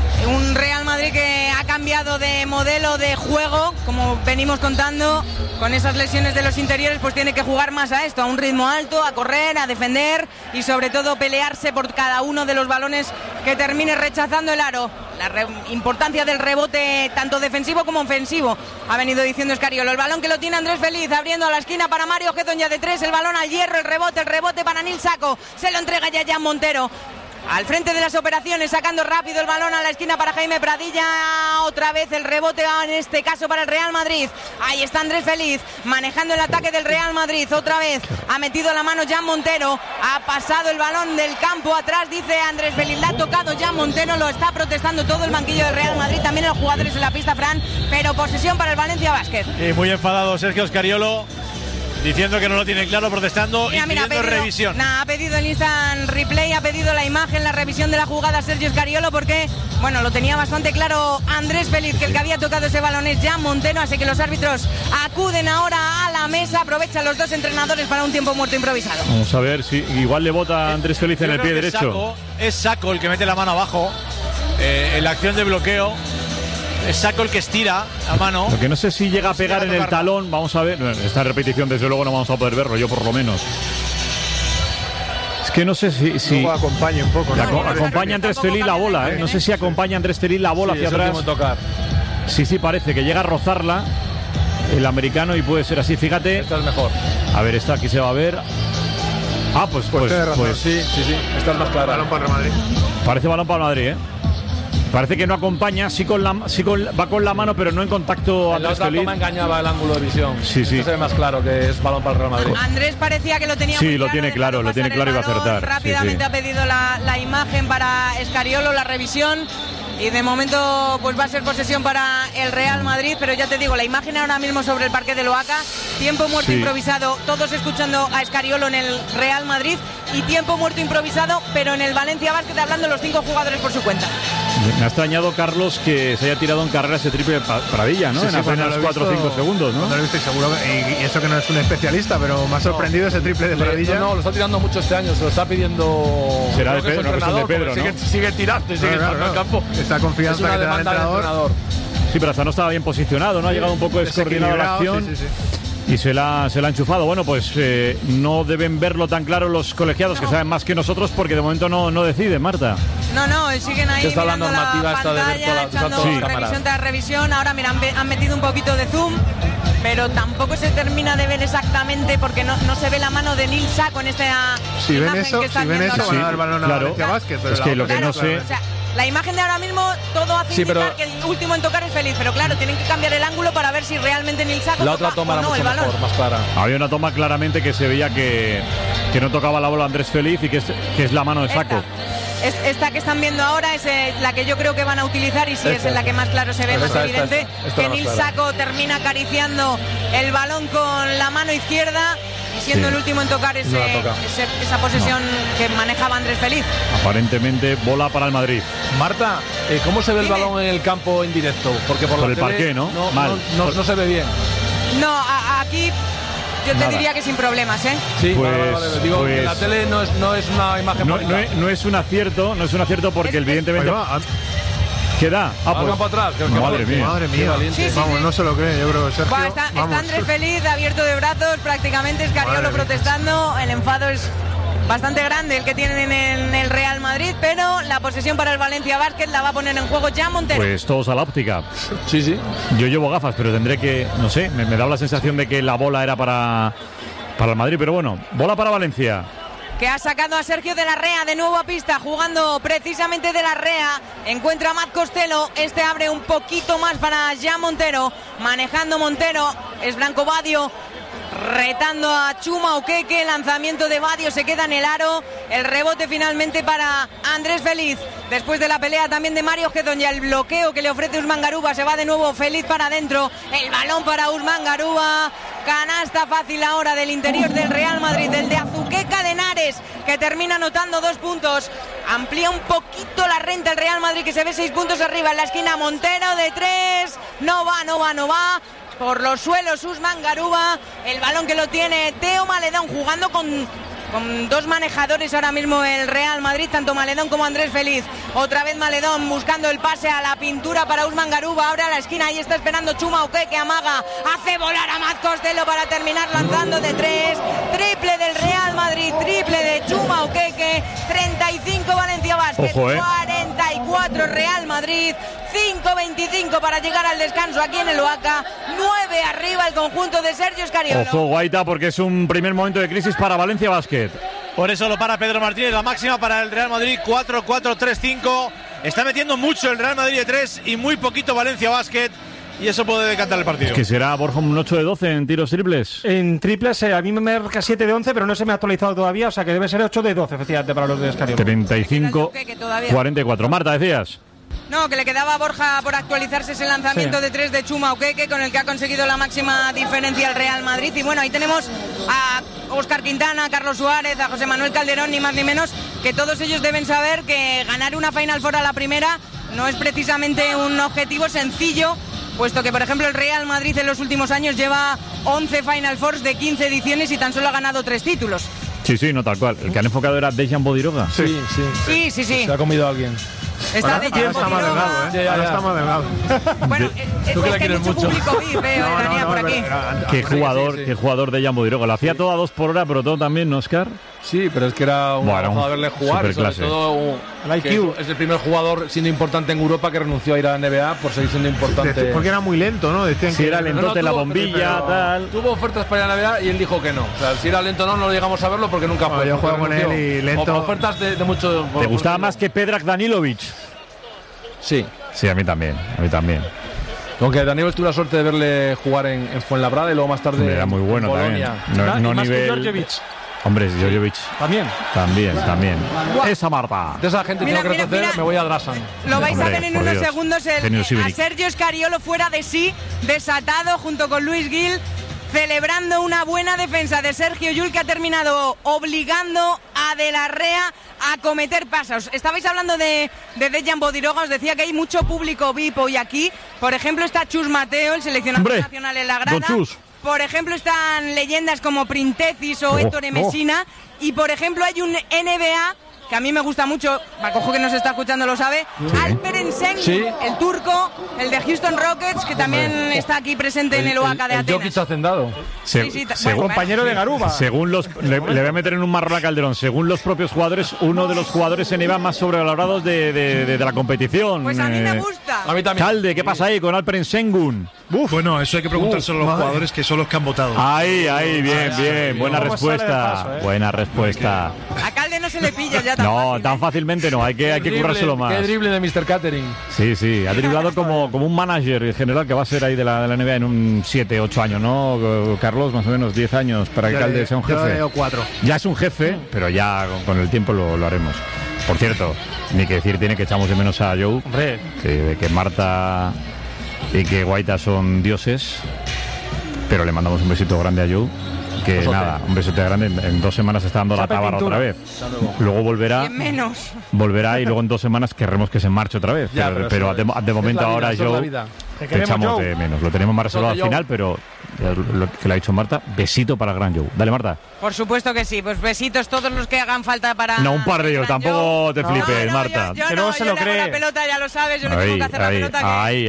Un Real Madrid que ha cambiado de modelo de juego, como venimos contando, con esas lesiones de los interiores, pues tiene que jugar más a esto, a un ritmo alto, a correr, a defender y sobre todo pelearse por cada uno de los balones que termine rechazando el aro. La importancia del rebote tanto defensivo como ofensivo, ha venido diciendo Scariolo. El balón que lo tiene Andrés Feliz, abriendo a la esquina para Mario Hezonja de 3, el balón al hierro, el rebote para Nil Sacco, se lo entrega ya Jan Montero. Al frente de las operaciones, sacando rápido el balón a la esquina para Jaime Pradilla. Otra vez el rebote, en este caso para el Real Madrid. Ahí está Andrés Feliz, manejando el ataque del Real Madrid. Otra vez ha metido la mano Jan Montero. Ha pasado el balón del campo atrás, dice Andrés Feliz. La ha tocado Jan Montero, lo está protestando todo el banquillo del Real Madrid. También los jugadores en la pista, Fran. Pero posesión para el Valencia Basket. Y muy enfadado Sergio Scariolo, diciendo que no lo tiene claro, protestando y pidiendo revisión. Ha pedido el instant replay, ha pedido la imagen, la revisión de la jugada Sergio Scariolo, porque, bueno, lo tenía bastante claro Andrés Feliz, que el que había tocado ese balón es Jan Montero, así que los árbitros acuden ahora a la mesa, aprovechan los 2 entrenadores para un tiempo muerto improvisado. Vamos a ver si igual le bota a Andrés Feliz en el pie derecho. Es Sacco el que mete la mano abajo en la acción de bloqueo. Es Sacco el que estira a mano. Lo que no sé si llega a pegar en el talón. Vamos a ver. Esta repetición desde luego no vamos a poder verlo, yo por lo menos. Es que no sé si luego acompaña un poco, ¿no? Acompaña Andrés Feliz la bola, No sé si acompaña Andrés Feliz la bola hacia atrás. Sí, parece que llega a rozarla el americano y puede ser así. Fíjate. Esta es mejor. A ver, esta aquí se va a ver. Pues sí. Esta es más clara. Balón para el Madrid. Parece balón para el Madrid, Parece que no acompaña, va con la mano, pero no en contacto. En la otra toma engañaba el ángulo de visión. Sí. Esto se ve más claro que es balón para el Real Madrid. Andrés parecía que lo tenía muy claro. Lo tiene claro y va a acertar. Rápidamente ha pedido la imagen para Scariolo, la revisión. Y de momento pues va a ser posesión para el Real Madrid, pero ya te digo, la imagen ahora mismo sobre el parque de Oaca, tiempo muerto improvisado, todos escuchando a Scariolo en el Real Madrid, y tiempo muerto improvisado, pero en el Valencia Basket, hablando los 5 jugadores por su cuenta. Me ha extrañado, Carlos, que se haya tirado en carrera ese triple Pradilla, ¿no? En apenas 4 o 5 segundos, ¿no? No lo he visto y seguro, y eso que no es un especialista, pero me ha sorprendido ese triple de Pradilla. No, lo está tirando mucho este año, se lo está pidiendo. Será de Pedro, no de Pedro, ¿no? Sigue tirando y sigue estando en el campo. Esta confianza que te da el entrenador. Sí, pero hasta no estaba bien posicionado, ¿no? Ha llegado un poco descoordinado la acción. Y se la ha enchufado. Bueno, pues no deben verlo tan claro los colegiados, que saben más que nosotros, porque de momento no deciden, Marta. No, siguen ahí mirando la pantalla, echando revisión tras revisión. Ahora, mira, han metido un poquito de zoom, pero tampoco se termina de ver exactamente, porque no se ve la mano de Nil Sacco en esta imagen que están viendo. Van a dar balón a Valencia Basket, pero es que lo que no sé... la imagen de ahora mismo todo hace indicar que el último en tocar es Feliz, pero claro, tienen que cambiar el ángulo para ver si realmente Nil Sako la otra toma era mucho mejor, más clara. Había una toma claramente que se veía que no tocaba la bola Andrés Feliz y que es la mano de Sako. Esta que están viendo ahora es la que yo creo que van a utilizar y sí es en la que más claro se ve, más evidente que Nil Sako termina acariciando el balón con la mano izquierda y siendo el último en tocar esa posesión que manejaba Andrés Feliz. Aparentemente bola para el Madrid. Marta, ¿cómo se ve el balón en el campo en directo? Porque por el tele parqué, ¿no? No se ve bien. No, aquí yo te diría que sin problemas, ¿eh? Sí, vale. Digo que la tele no es una imagen no es un acierto, porque evidentemente ¿qué da? Campo atrás. Madre mía. Sí, vamos, no se lo cree, yo creo que Sergio. Está Andrés Feliz, abierto de brazos, prácticamente Escariolo protestando. El enfado es bastante grande el que tienen en el Real Madrid, pero la posesión para el Valencia Basket la va a poner en juego ya Montero. Pues todos a la óptica. Sí. Yo llevo gafas, pero tendré que, no sé, me da la sensación de que la bola era para el Madrid, pero bueno, bola para Valencia. Que ha sacado a Sergio de la Rea de nuevo a pista, jugando precisamente de la Rea. Encuentra a Matt Costello. Este abre un poquito más para Jan Montero. Manejando Montero. Es Branco Badio. Retando a Chuma Okeke. Lanzamiento de Badio. Se queda en el aro. El rebote finalmente para Andrés Feliz. Después de la pelea también de Mario Gedón. Y el bloqueo que le ofrece Usman Garuba. Se va de nuevo Feliz para adentro. El balón para Usman Garuba. Canasta fácil ahora del interior del Real Madrid, del de Azuqueca de Henares, que termina anotando 2 puntos. Amplía un poquito la renta el Real Madrid, que se ve 6 puntos arriba en la esquina. Montero de 3. No va. Por los suelos Usman Garuba. El balón que lo tiene Teo Maledón, jugando con 2 manejadores ahora mismo el Real Madrid, tanto Maledón como Andrés Feliz. Otra vez Maledón buscando el pase a la pintura para Usman Garuba. Ahora a la esquina, ahí está esperando Chuma Okeke, amaga, hace volar a Matt Costello para terminar lanzando de 3. Triple del Real Madrid, triple de Chuma Okeke. 35 Valencia Basket, 44 Real Madrid. 5:25 para llegar al descanso aquí en el Oaca. 9 arriba el conjunto de Sergio Escariolo. Ojo, Guaita, porque es un primer momento de crisis para Valencia Basket. Por eso lo para Pedro Martínez, la máxima para el Real Madrid, 4-4-3-5. Está metiendo mucho el Real Madrid de 3 y muy poquito Valencia Basket. Y eso puede decantar el partido. ¿Que será, Borja, un 8 de 12 en tiros triples? En triples, a mí me marca 7 de 11, pero no se me ha actualizado todavía, o sea que debe ser 8 de 12, efectivamente, para los de Escariolo. 35-44. Marta, decías. No, que le quedaba a Borja por actualizarse ese lanzamiento de 3 de Chuma Okeke, con el que ha conseguido la máxima diferencia el Real Madrid. Y bueno, ahí tenemos a Óscar Quintana, a Carlos Suárez, a José Manuel Calderón, ni más ni menos, que todos ellos deben saber que ganar una Final Four a la primera no es precisamente un objetivo sencillo, puesto que, por ejemplo, el Real Madrid en los últimos años lleva 11 Final Fours de 15 ediciones y tan solo ha ganado 3 títulos. Sí, no, tal cual. El que han enfocado era Dejan Bodiroga. Sí. Se ha comido a alguien. Está de tiempo, está más delgado, Ya está más delgado. Bueno, ¿Tú que la es que hay quieres mucho mucho? público VIP, Daniel, por aquí. Qué jugador Dejan Bodiroga. Lo hacía todo a 2 por hora, pero todo también, ¿no, Oscar? Sí, pero es que era un gozo de verle jugar. Sobre todo es el primer jugador siendo importante en Europa que renunció a ir a la NBA por seguir siendo importante. Porque era muy lento, ¿no? Decían si que era lentote la bombilla, tal. Tuvo ofertas para ir a la NBA y él dijo que no. O sea, si era lento no lo llegamos a verlo porque nunca fue. Yo juego con él y lento. Ofertas de mucho. ¿Te gustaba más que Predrag Danilovic? Sí. Sí, a mí también. Aunque Daniel tuvo la suerte de verle jugar en Fuenlabrada y luego más tarde era muy bueno también. No más nivel. que Djordjevic. Hombre, Djordjevic. También. Esa Marta. De esa gente tengo que reconocer, me voy a Drasan. Lo vais a ver en unos segundos a Sergio Escariolo fuera de sí, desatado junto con Luis Gil, celebrando una buena defensa de Sergio Llull, que ha terminado obligando a De la Rea a cometer pasos. Estabais hablando de Dejan Bodiroga, os decía que hay mucho público VIP hoy aquí. Por ejemplo, está Chus Mateo, el seleccionador nacional en la grada. Por ejemplo, están leyendas como Printesis o Héctor Messina. Y por ejemplo, hay un NBA que a mí me gusta mucho, Bacojo, que nos está escuchando lo sabe, Alperen Sengun, el turco, el de Houston Rockets, que también está aquí presente en el Oaca de Atenas. Jokic hacendado. Compañero de Garuba. Según le voy a meter en un marrón a Calderón. Según los propios jugadores, uno de los jugadores NBA más sobrevalorados de la competición. Pues a mí me gusta. A mí también. Calde, ¿qué pasa ahí con Alperen Sengun? Bueno, eso hay que preguntárselo a los jugadores, que son los que han votado. Ahí, bien. Buena respuesta. Buena respuesta. A Calde no no se le pilla ya tan No, fácil, tan fácilmente no, hay que currárselo más. Qué drible de Mr. Catering. Sí, ha driblado como un manager en general que va a ser ahí de la NBA en un 7, 8 años, ¿no? Carlos, más o menos 10 años para que Calde sea un jefe. Yo 4. Ya es un jefe, pero ya con el tiempo lo haremos. Por cierto, ni que decir tiene que echamos de menos a Joe. Hombre. Que Marta y que Guaita son dioses, pero le mandamos un besito grande a Joe. Que nada, un besote grande. En 2 semanas está dando la tabarra otra vez. Luego volverá. Volverá y luego en 2 semanas querremos que se marche otra vez. Ya, pero de momento ahora Joe te echamos de menos. Lo tenemos más reservado al final, pero lo que le ha dicho Marta, besito para el gran Joe. Dale, Marta. Por supuesto que sí, pues besitos todos los que hagan falta para... No, un par de ellos, tampoco te flipes, Marta. Yo no se lo cree. La pelota, ya lo sabes, yo le tengo que hacer la pelota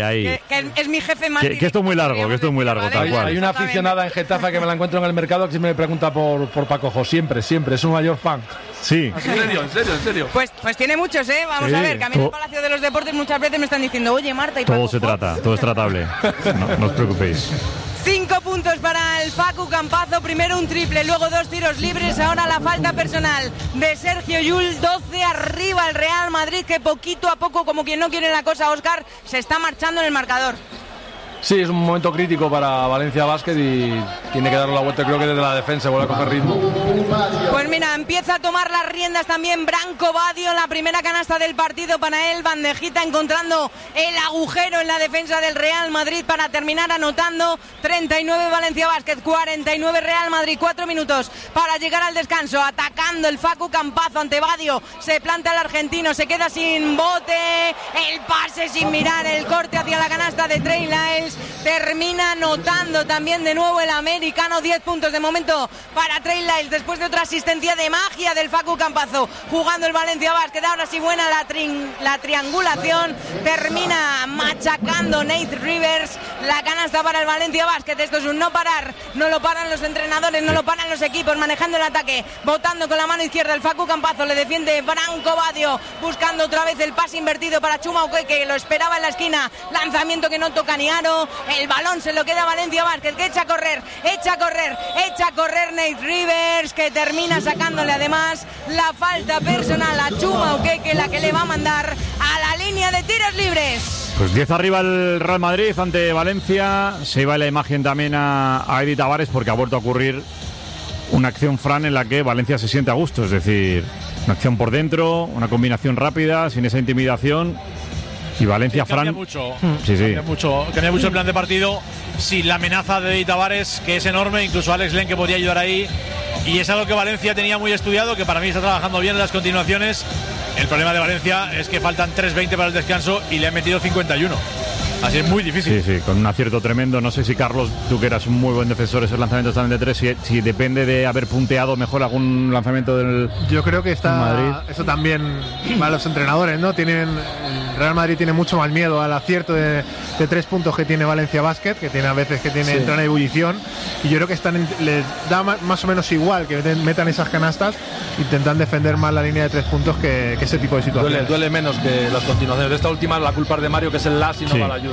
que es mi jefe más. Que esto es muy largo, tal cual. Hay una aficionada en Getafe que me la encuentro en el mercado que siempre me pregunta por Paco Jo, siempre, es un mayor fan. Sí. En serio. Pues tiene muchos, Vamos a ver, que a mí en el Palacio de los Deportes muchas veces me están diciendo, oye, Marta y Paco Jo. Todo es tratable, no os preocupéis. 5 puntos para el Facu Campazo, primero un triple, luego 2 tiros libres, ahora la falta personal de Sergio Llull, 12 arriba el Real Madrid, que poquito a poco, como quien no quiere la cosa, Óscar, se está marchando en el marcador. Sí, es un momento crítico para Valencia Basket y tiene que darle la vuelta, creo que desde la defensa vuelve a coger ritmo. Pues mira, empieza a tomar las riendas también Branco Badio, la primera canasta del partido para él, bandejita encontrando el agujero en la defensa del Real Madrid para terminar anotando. 39 Valencia Basket, 49 Real Madrid, 4 minutos para llegar al descanso, atacando el Facu Campazo ante Badio, se planta el argentino, se queda sin bote, el pase sin mirar, el corte hacia la canasta de Trey Lyles. Termina anotando también de nuevo el americano, 10 puntos de momento para Trey Lyles después de otra asistencia de magia del Facu Campazo, jugando el Valencia Basket. Ahora sí buena la triangulación, termina machacando Nate Rivers, la canasta para el Valencia Basket. Esto es un no parar, no lo paran los entrenadores, no lo paran los equipos, manejando el ataque, botando con la mano izquierda el Facu Campazo, le defiende Branco Badio, buscando otra vez el pase invertido para Chuma Okeke, que lo esperaba en la esquina, lanzamiento que no toca ni aro. El balón se lo queda Valencia Basket, que echa a correr Nate Rivers, que termina sacándole además la falta personal a Chuma Okeke, la que le va a mandar a la línea de tiros libres. Pues 10 arriba el Real Madrid ante Valencia. Se iba la imagen también a Edi Tavares porque ha vuelto a ocurrir una acción, Fran, en la que Valencia se siente a gusto, es decir, una acción por dentro, una combinación rápida, sin esa intimidación. Y Valencia, Fran. Cambia mucho. Sí. Cambia mucho el plan de partido. Sin la amenaza de Edi Tavares, que es enorme, incluso Alex Len, que podría ayudar ahí. Y es algo que Valencia tenía muy estudiado, que para mí está trabajando bien en las continuaciones. El problema de Valencia es que faltan 3:20 para el descanso y le han metido 51. Así es muy difícil. Sí, con un acierto tremendo. No sé si, Carlos, tú que eras un muy buen defensor, esos lanzamientos también de 3, si depende de haber punteado mejor algún lanzamiento del Yo creo que está Madrid. Eso también para los entrenadores, ¿no? El Real Madrid tiene mucho más miedo al acierto de 3 puntos que tiene Valencia Basket, que tiene a veces entra en ebullición, y yo creo que les da más o menos igual que metan esas canastas, intentan defender más la línea de 3 puntos que ese tipo de situaciones. Duele menos que las continuaciones. De esta última la culpa es de Mario, que es el las y no va la ayuda.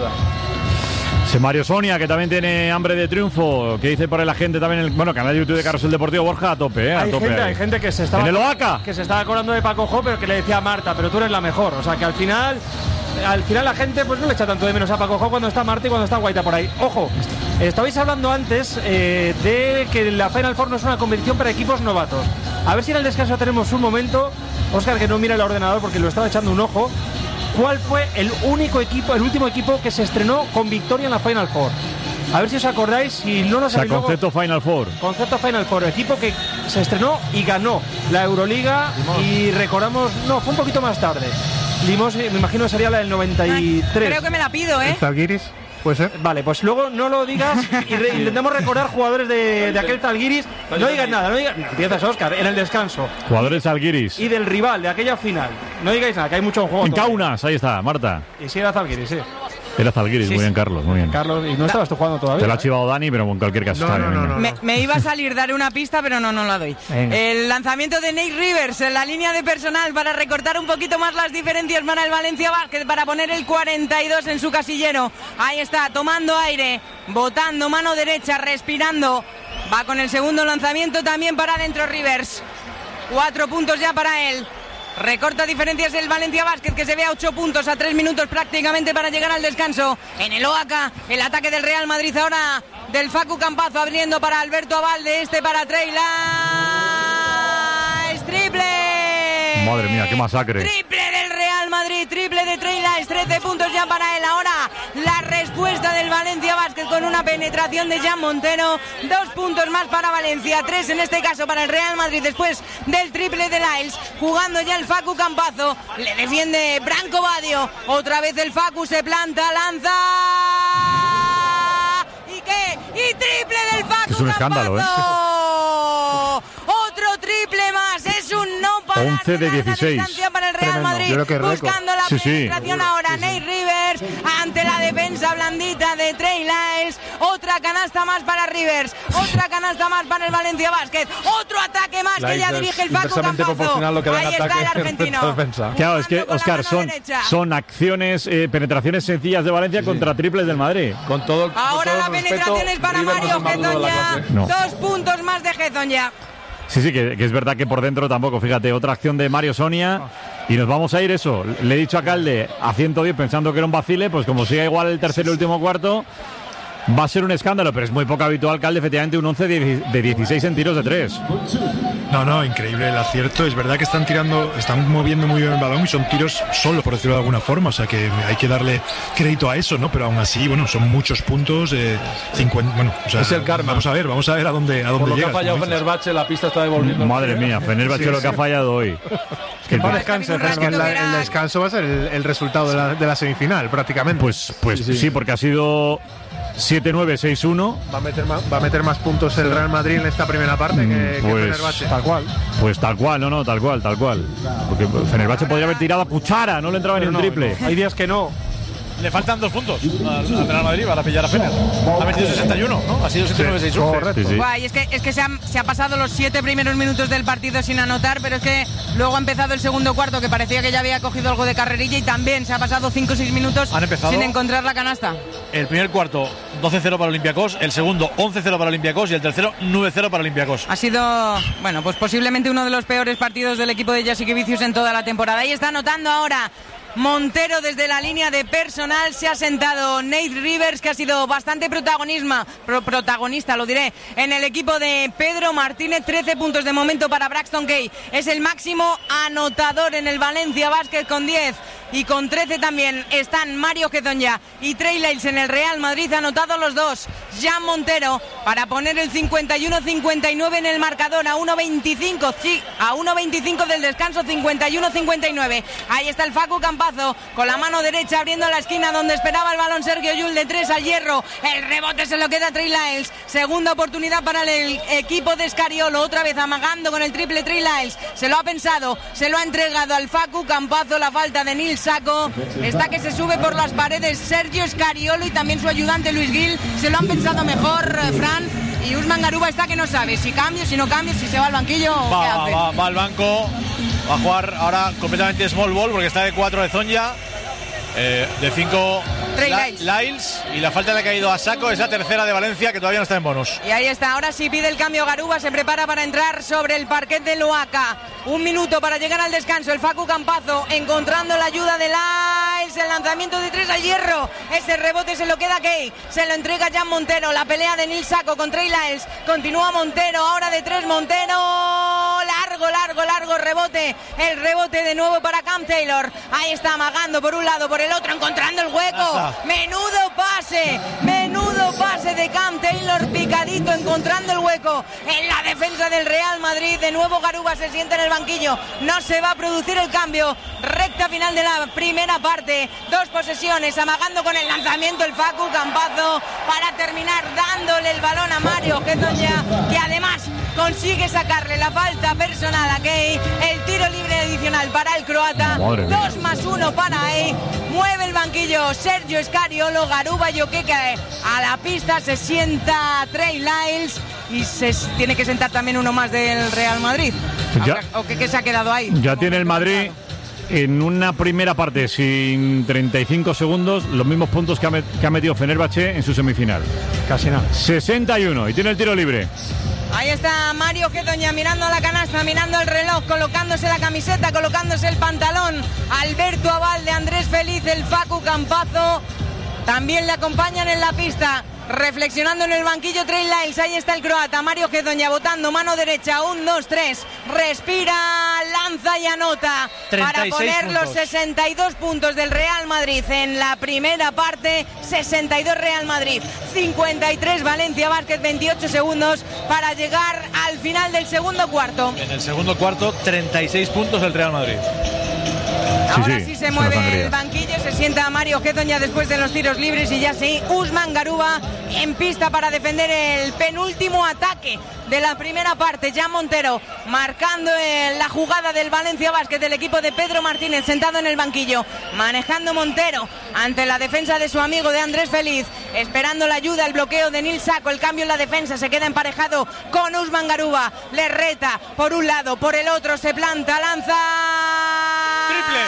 Ese Mario Sonia, que también tiene hambre de triunfo, que dice por el agente también el canal de YouTube de Carrusel Deportivo. Borja, a tope, Hay gente que se estaba en el OACA, que se estaba acordando de Paco Jo, pero que le decía a Marta, pero tú eres la mejor. O sea que al final la gente pues no le echa tanto de menos a Paco Jo cuando está Marta y cuando está Guaita por ahí. Ojo, estabais hablando antes de que la Final Four no es una competición para equipos novatos. A ver si en el descanso tenemos un momento, Óscar, que no mira el ordenador porque lo estaba echando un ojo. ¿Cuál fue el último equipo que se estrenó con victoria en la Final Four? A ver si os acordáis, si no nos sabéis. Concepto Final Four. Concepto Final Four, equipo que se estrenó y ganó la Euroliga. Limos. Y recordamos, no, fue un poquito más tarde. Limos, me imagino que sería la del 93. Creo que me la pido, ¿eh? ¿El Zalgiris? Puede ser. Vale, pues luego no lo digas y intentamos recordar jugadores de aquel Zalgiris. No digas nada, no empiezas, Óscar, en el descanso. Jugadores Zalgiris. Y del rival, de aquella final. No digáis nada, que hay mucho en juego. En Kaunas, ahí está, Marta. Y sí, era Zalgiris, sí. Era Zalgiris, muy bien, Carlos, muy bien. Carlos, y no estabas tú jugando todavía. Te lo ha chivado Dani, pero en cualquier caso está bien. Me iba a salir dar una pista, pero no la doy. Venga. El lanzamiento de Nate Rivers en la línea de personal para recortar un poquito más las diferencias para el Valencia Basket, para poner el 42 en su casillero. Ahí está, tomando aire, botando mano derecha, respirando. Va con el segundo lanzamiento también para adentro Rivers. 4 puntos ya para él. Recorta diferencias el Valencia Basket, que se ve a 8 puntos, a 3 minutos prácticamente para llegar al descanso. En el OACA, el ataque del Real Madrid ahora del Facu Campazo, abriendo para Alberto Abalde, para Trey Lyles. ¡Triple! Madre mía, qué masacre. Triple del Real Madrid, triple de Trey Lyles, 13 puntos ya para él. Ahora la respuesta del Valencia Basket con una penetración de Jan Montero. 2 puntos más para Valencia, 3 en este caso para el Real Madrid después del triple de Lyles. Jugando ya el Facu Campazo, le defiende Branco Badio. Otra vez el Facu se planta, lanza. ¿Y qué? Y triple del Facu. Es un escándalo, Otro triple más, es un no parar. 11 de 16. Para el Real Madrid, buscando la penetración ahora. Nate Rivers ante la defensa blandita de Trey Lyles. Otra canasta más para Rivers, otra canasta más para el Valencia Basket. Otro ataque más que ya dirige el Facu Campazo. Ahí está el argentino. Claro, es que, Óscar, son acciones, penetraciones sencillas de Valencia contra triples del Madrid. Con todo, ahora con la todo penetración es para Mario Hezonja. 2 puntos más de Hezonja. Sí, que es verdad que por dentro tampoco. Fíjate, otra acción de Mario Sonia y nos vamos a ir eso. Le he dicho a Calde a 110 pensando que era un vacile, pues como siga igual el tercer y último cuarto, va a ser un escándalo, pero es muy poco habitual, Calde, efectivamente un 11 de 16 en tiros de 3. No, increíble el acierto. Es verdad que están moviendo muy bien el balón y son tiros solos, por decirlo de alguna forma. O sea que hay que darle crédito a eso, ¿no? Pero aún así, bueno, son muchos puntos. 50, bueno, o sea, es el karma. Vamos a ver a dónde por lo llega. Que ha fallado Fenerbahce, la pista está devolviendo. Madre mía, Fenerbahce lo que ha fallado hoy. Que no descanse, el descanso va a ser el resultado de la semifinal, prácticamente. Pues sí, porque ha sido 7-9, 6-1. Va a meter más puntos el Real Madrid en esta primera parte que Fenerbahce. Tal cual. Pues tal cual, tal cual. Porque Fenerbahce podría haber tirado a cuchara, no le entraba ni un triple. Hay días que no. Le faltan 2 puntos al Real Madrid para pillar a Fener. Ha metido 61, ¿no? Ha sido 79-6-11. Correcto. Sí. Guay, es que se ha pasado los 7 primeros minutos del partido sin anotar, pero es que luego ha empezado el segundo cuarto, que parecía que ya había cogido algo de carrerilla, y también se ha pasado 5 o 6 minutos sin encontrar la canasta. El primer cuarto 12-0 para Olympiacos, el segundo 11-0 para Olympiacos y el tercero 9-0 para Olympiacos. Ha sido, bueno, pues posiblemente uno de los peores partidos del equipo de Jasikevičius en toda la temporada. Ahí está anotando ahora Montero desde la línea de personal. Se ha sentado Nate Rivers, que ha sido bastante protagonista, lo diré, en el equipo de Pedro Martínez. 13 puntos de momento para Braxton Gay. Es el máximo anotador en el Valencia Basket con 10. Y con 13 también están Mario Hezonja y Trey Lyles en el Real Madrid, anotados los dos. Jan Montero para poner el 51-59 en el marcador, a 1.25, sí, a 1.25 del descanso, 51-59. Ahí está el Facu Campazo con la mano derecha abriendo la esquina donde esperaba el balón Sergio Llull, de 3 al hierro. El rebote se lo queda Trey Lyles. Segunda oportunidad para el equipo de Scariolo, otra vez amagando con el triple Trey Lyles. Se lo ha pensado, se lo ha entregado al Facu Campazo. La falta de Nil Saco está que se sube por las paredes Sergio Scariolo y también su ayudante Luis Gil. Se lo han pensado mejor, Fran, y Usman Garuba está que no sabe si cambio, si no cambio, si se va al banquillo o qué hace. Va al banco, va a jugar ahora completamente small ball porque está de 4 de Hezonja, de 5 Lyles, y la falta le ha caído a Saco. Es la tercera de Valencia, que todavía no está en bonus. Y ahí está, ahora sí pide el cambio Garuba, se prepara para entrar sobre el parquet de Loaca. 1 minuto para llegar al descanso. El Facu Campazo encontrando la ayuda de Lyles, el lanzamiento de 3 al hierro. Ese rebote se lo queda Kay, se lo entrega Jan Montero. La pelea de Nil Saco con Trey Lyles, continúa Montero, ahora de 3 Montero, largo rebote. El rebote de nuevo para Cam Taylor. Ahí está amagando por un lado, por el otro, encontrando el hueco. Menudo pase de Cam Taylor, picadito, encontrando el hueco en la defensa del Real Madrid. De nuevo Garuba se sienta en el banquillo, no se va a producir el cambio. Recta final de la primera parte, 2 posesiones, amagando con el lanzamiento el Facu Campazo para terminar dándole el balón a Mario Hezonja, que además consigue sacarle la falta personal a Gay. El tiro libre adicional para el croata. 2+1 para Gay. Mueve el banquillo Sergio Scariolo. Garuba y Okeke a la pista. Se sienta Trey Lyles y se tiene que sentar también uno más del Real Madrid. Okeke se ha quedado ahí. Ya tiene el Madrid en una primera parte sin 35 segundos los mismos puntos que ha metido Fenerbahce en su semifinal. Casi nada. 61 y tiene el tiro libre. Ahí está Mario Hezonja mirando a la canasta, mirando el reloj. colocándose la camiseta, colocándose el pantalón. Alberto Abalde, Andrés Feliz, el Facu Campazo. También le acompañan en la pista. Reflexionando en el banquillo, Trey Lyles, ahí está el croata, Mario Gedoña votando, mano derecha, 1, 2, 3, respira, lanza y anota para poner los 62 puntos del Real Madrid en la primera parte, 62 Real Madrid, 53 Valencia Basket, 28 segundos para llegar al final del segundo cuarto. En el segundo cuarto, 36 puntos el Real Madrid. Ahora sí se mueve el banquillo, se sienta Mario Gedoña después de los tiros libres y ya sí, Usman Garuba en pista para defender el penúltimo ataque de la primera parte. Jan Montero marcando la jugada del Valencia Basket, del equipo de Pedro Martínez sentado en el banquillo, manejando Montero ante la defensa de su amigo de Andrés Feliz, esperando la ayuda, el bloqueo de Nil Saco, el cambio en la defensa, se queda emparejado con Usman Garuba, le reta por un lado, por el otro, se planta, lanza, triple,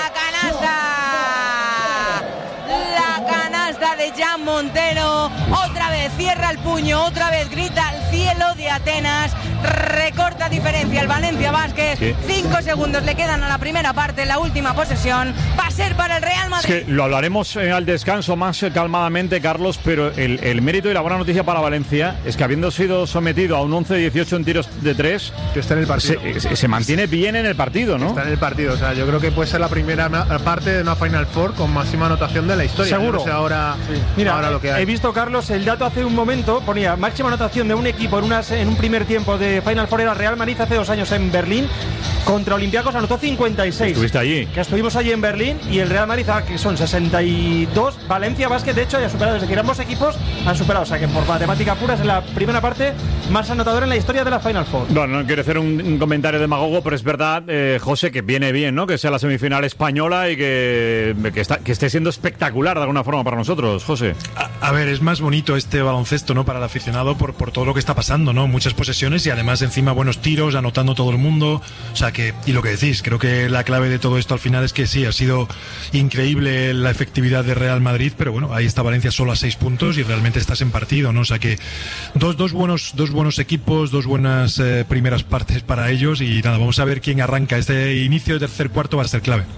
la canasta de Jan Montero, otra vez cierra el puño, otra vez grita al cielo de Atenas, recorta diferencia el Valencia Basket, 5 segundos le quedan a la primera parte, la última posesión va a ser para el Real Madrid. Es que lo hablaremos al descanso más calmadamente, Carlos, pero el mérito y la buena noticia para Valencia es que habiendo sido sometido a un 11-18 en tiros de 3, que está en el partido, se mantiene bien en el partido, ¿no? Está en el partido, o sea, yo creo que puede ser la primera parte de una Final Four con máxima anotación de la historia. Seguro. No sé ahora, sí. Mira, ahora lo que hay. He visto, Carlos, el dato hace un momento, ponía máxima anotación de un equipo en un primer tiempo de Final Four era Real Madrid hace 2 años en Berlín, contra Olympiacos anotó 56. ¿Estuviste allí? Que estuvimos allí en Berlín y el Real Madrid, que son 62, Valencia Basket de hecho ya ha superado, desde que ambos equipos han superado, o sea que por matemática pura es la primera parte más anotadora en la historia de la Final Four. Bueno, no quiero hacer un comentario demagogo, pero es verdad, José, que viene bien, ¿no? Que sea la semifinal española y que esté siendo espectacular de alguna forma para nosotros, José. A ver, es más bonito este baloncesto, ¿no? Para el aficionado por todo lo que está pasando, ¿no? Muchas posesiones y además encima buenos tiros, anotando todo el mundo. O sea que, y lo que decís, creo que la clave de todo esto al final es que sí, ha sido increíble la efectividad de Real Madrid, pero bueno, ahí está Valencia solo a 6 puntos y realmente estás en partido, ¿no? O sea que dos buenos equipos, dos buenas primeras partes para ellos y nada, vamos a ver quién arranca. Este inicio de tercer cuarto va a ser clave.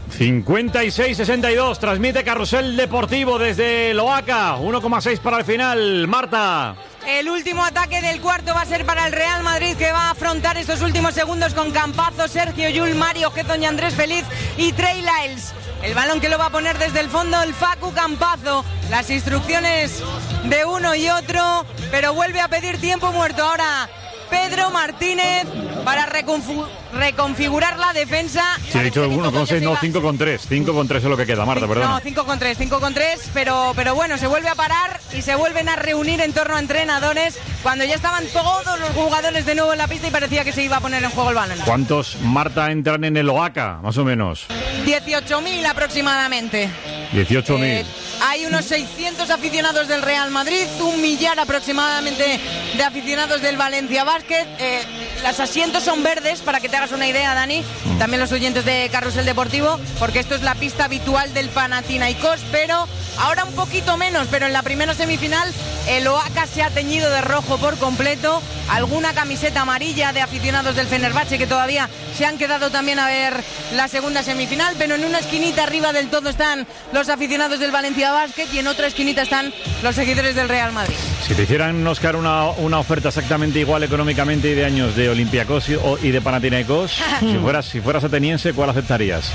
56-62, transmite Carrusel Deportivo desde Loaca, 1,6 para el final, Marta. El último ataque del cuarto va a ser para el Real Madrid, que va a afrontar estos últimos segundos con Campazo, Sergio Llull, Mario Gedoña, Andrés Feliz y Trey Lyles. El balón que lo va a poner desde el fondo el Facu Campazo. Las instrucciones de uno y otro, pero vuelve a pedir tiempo muerto ahora Pedro Martínez para reconfigurar la defensa. Sí, he dicho 1,6, no, 5,3. 5,3 es lo que queda, Marta, perdón. No, 5,3, pero bueno, se vuelve a parar y se vuelven a reunir en torno a entrenadores cuando ya estaban todos los jugadores de nuevo en la pista y parecía que se iba a poner en juego el balón. ¿Cuántos, Marta, entran en el Oaca, más o menos? 18.000 aproximadamente. 18.000. Hay unos 600 aficionados del Real Madrid, 1 millar aproximadamente de aficionados del Valencia Basket. Los asientos son verdes, para que te hagas una idea, Dani. También los oyentes de Carrusel Deportivo, porque esto es la pista habitual del Panathinaikos, pero ahora un poquito menos. Pero en la primera semifinal el Oaca se ha teñido de rojo por completo. Alguna camiseta amarilla de aficionados del Fenerbahce que todavía se han quedado también a ver la segunda semifinal, pero en una esquinita arriba del todo están los aficionados del Valencia Basket y en otra esquinita están los seguidores del Real Madrid. Si te hicieran, Óscar, una oferta exactamente igual económicamente y de años de Olympiacos y de Panathinaikos, si fueras ateniense, ¿cuál aceptarías?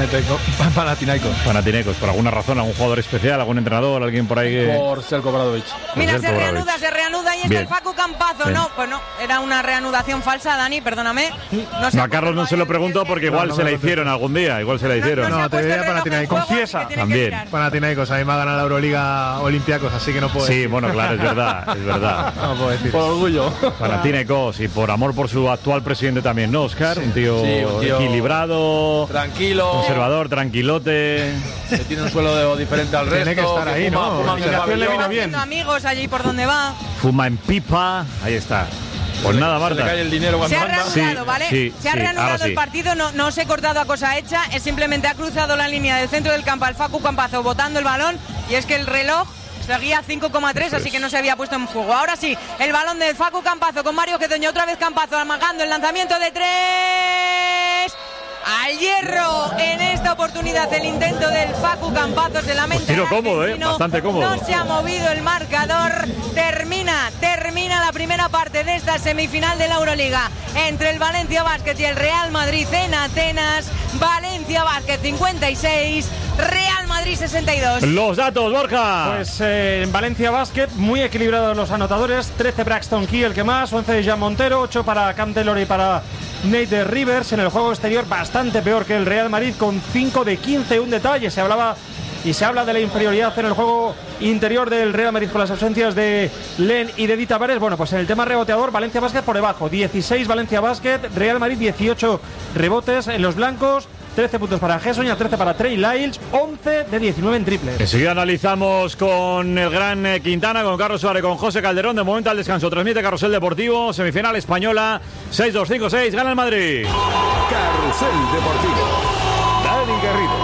Panathinaikos, por alguna razón, algún jugador especial, algún entrenador, alguien por ahí que... Por Selko Obradović. Mira, se reanuda y está el Facu Campazo. Bien. No, pues no, era una reanudación falsa, Dani, perdóname. No, a Carlos no se lo pregunto porque igual se la hicieron algún día, igual se la hicieron. No, te diría Panathinaikos. Confiesa. También. Panathinaikos, a mí me ha ganado la Euroliga Olympiacos, así que no puedo decir. Sí, bueno, claro, es verdad. No puedo decir. Por orgullo. Panathinaikos y por amor por su actual presidente también, ¿no, Óscar? Sí, un tío equilibrado, tranquilo, conservador, tranquilote. Que tiene un suelo diferente al resto. Tiene que estar ahí, ¿no? Le vino bien. Amigos allí por donde va. Fuma en pipa, ahí está. Pues nada, Marta. Se le cae el dinero cuando se ha reanudado, ¿vale? Se ha reanudado el partido, no se ha cortado a cosa hecha, es simplemente ha cruzado la línea del centro del campo al Facu Campazo botando el balón y es que el reloj seguía 5,3, así que no se había puesto en juego. Ahora sí, el balón del Facu Campazo con Mario Gedoña, otra vez Campazo amagando el lanzamiento de 3. esta oportunidad el intento del Facu Campazos de la mente. Tiro cómodo, bastante cómodo. No se ha movido el marcador. Termina la primera parte de esta semifinal de la Euroliga entre el Valencia Basket y el Real Madrid en Atenas. Valencia Basket 56, Real Madrid 62. Los datos, Borja. Pues en Valencia Basket, muy equilibrados los anotadores. 13 Braxton Key, el que más, 11 de Jean Montero, 8 para Cam Taylor y para Nate Rivers. En el juego exterior, bastante peor que el Real Madrid, con 5 de 15. Un detalle, se habla de la inferioridad en el juego interior del Real Madrid con las ausencias de Len y de Di Tavares. Bueno, pues en el tema reboteador, Valencia Basket por debajo, 16 Valencia Basket, Real Madrid 18 rebotes en los blancos, 13 puntos para Hessoña, 13 para Trey Lyles, 11 de 19 en triples. Enseguida analizamos con el gran Quintana, con Carlos Suárez, con José Calderón. De momento al descanso transmite Carrusel Deportivo, semifinal española, 6-2-5-6, gana el Madrid. Carrusel Deportivo. Dani Garrido.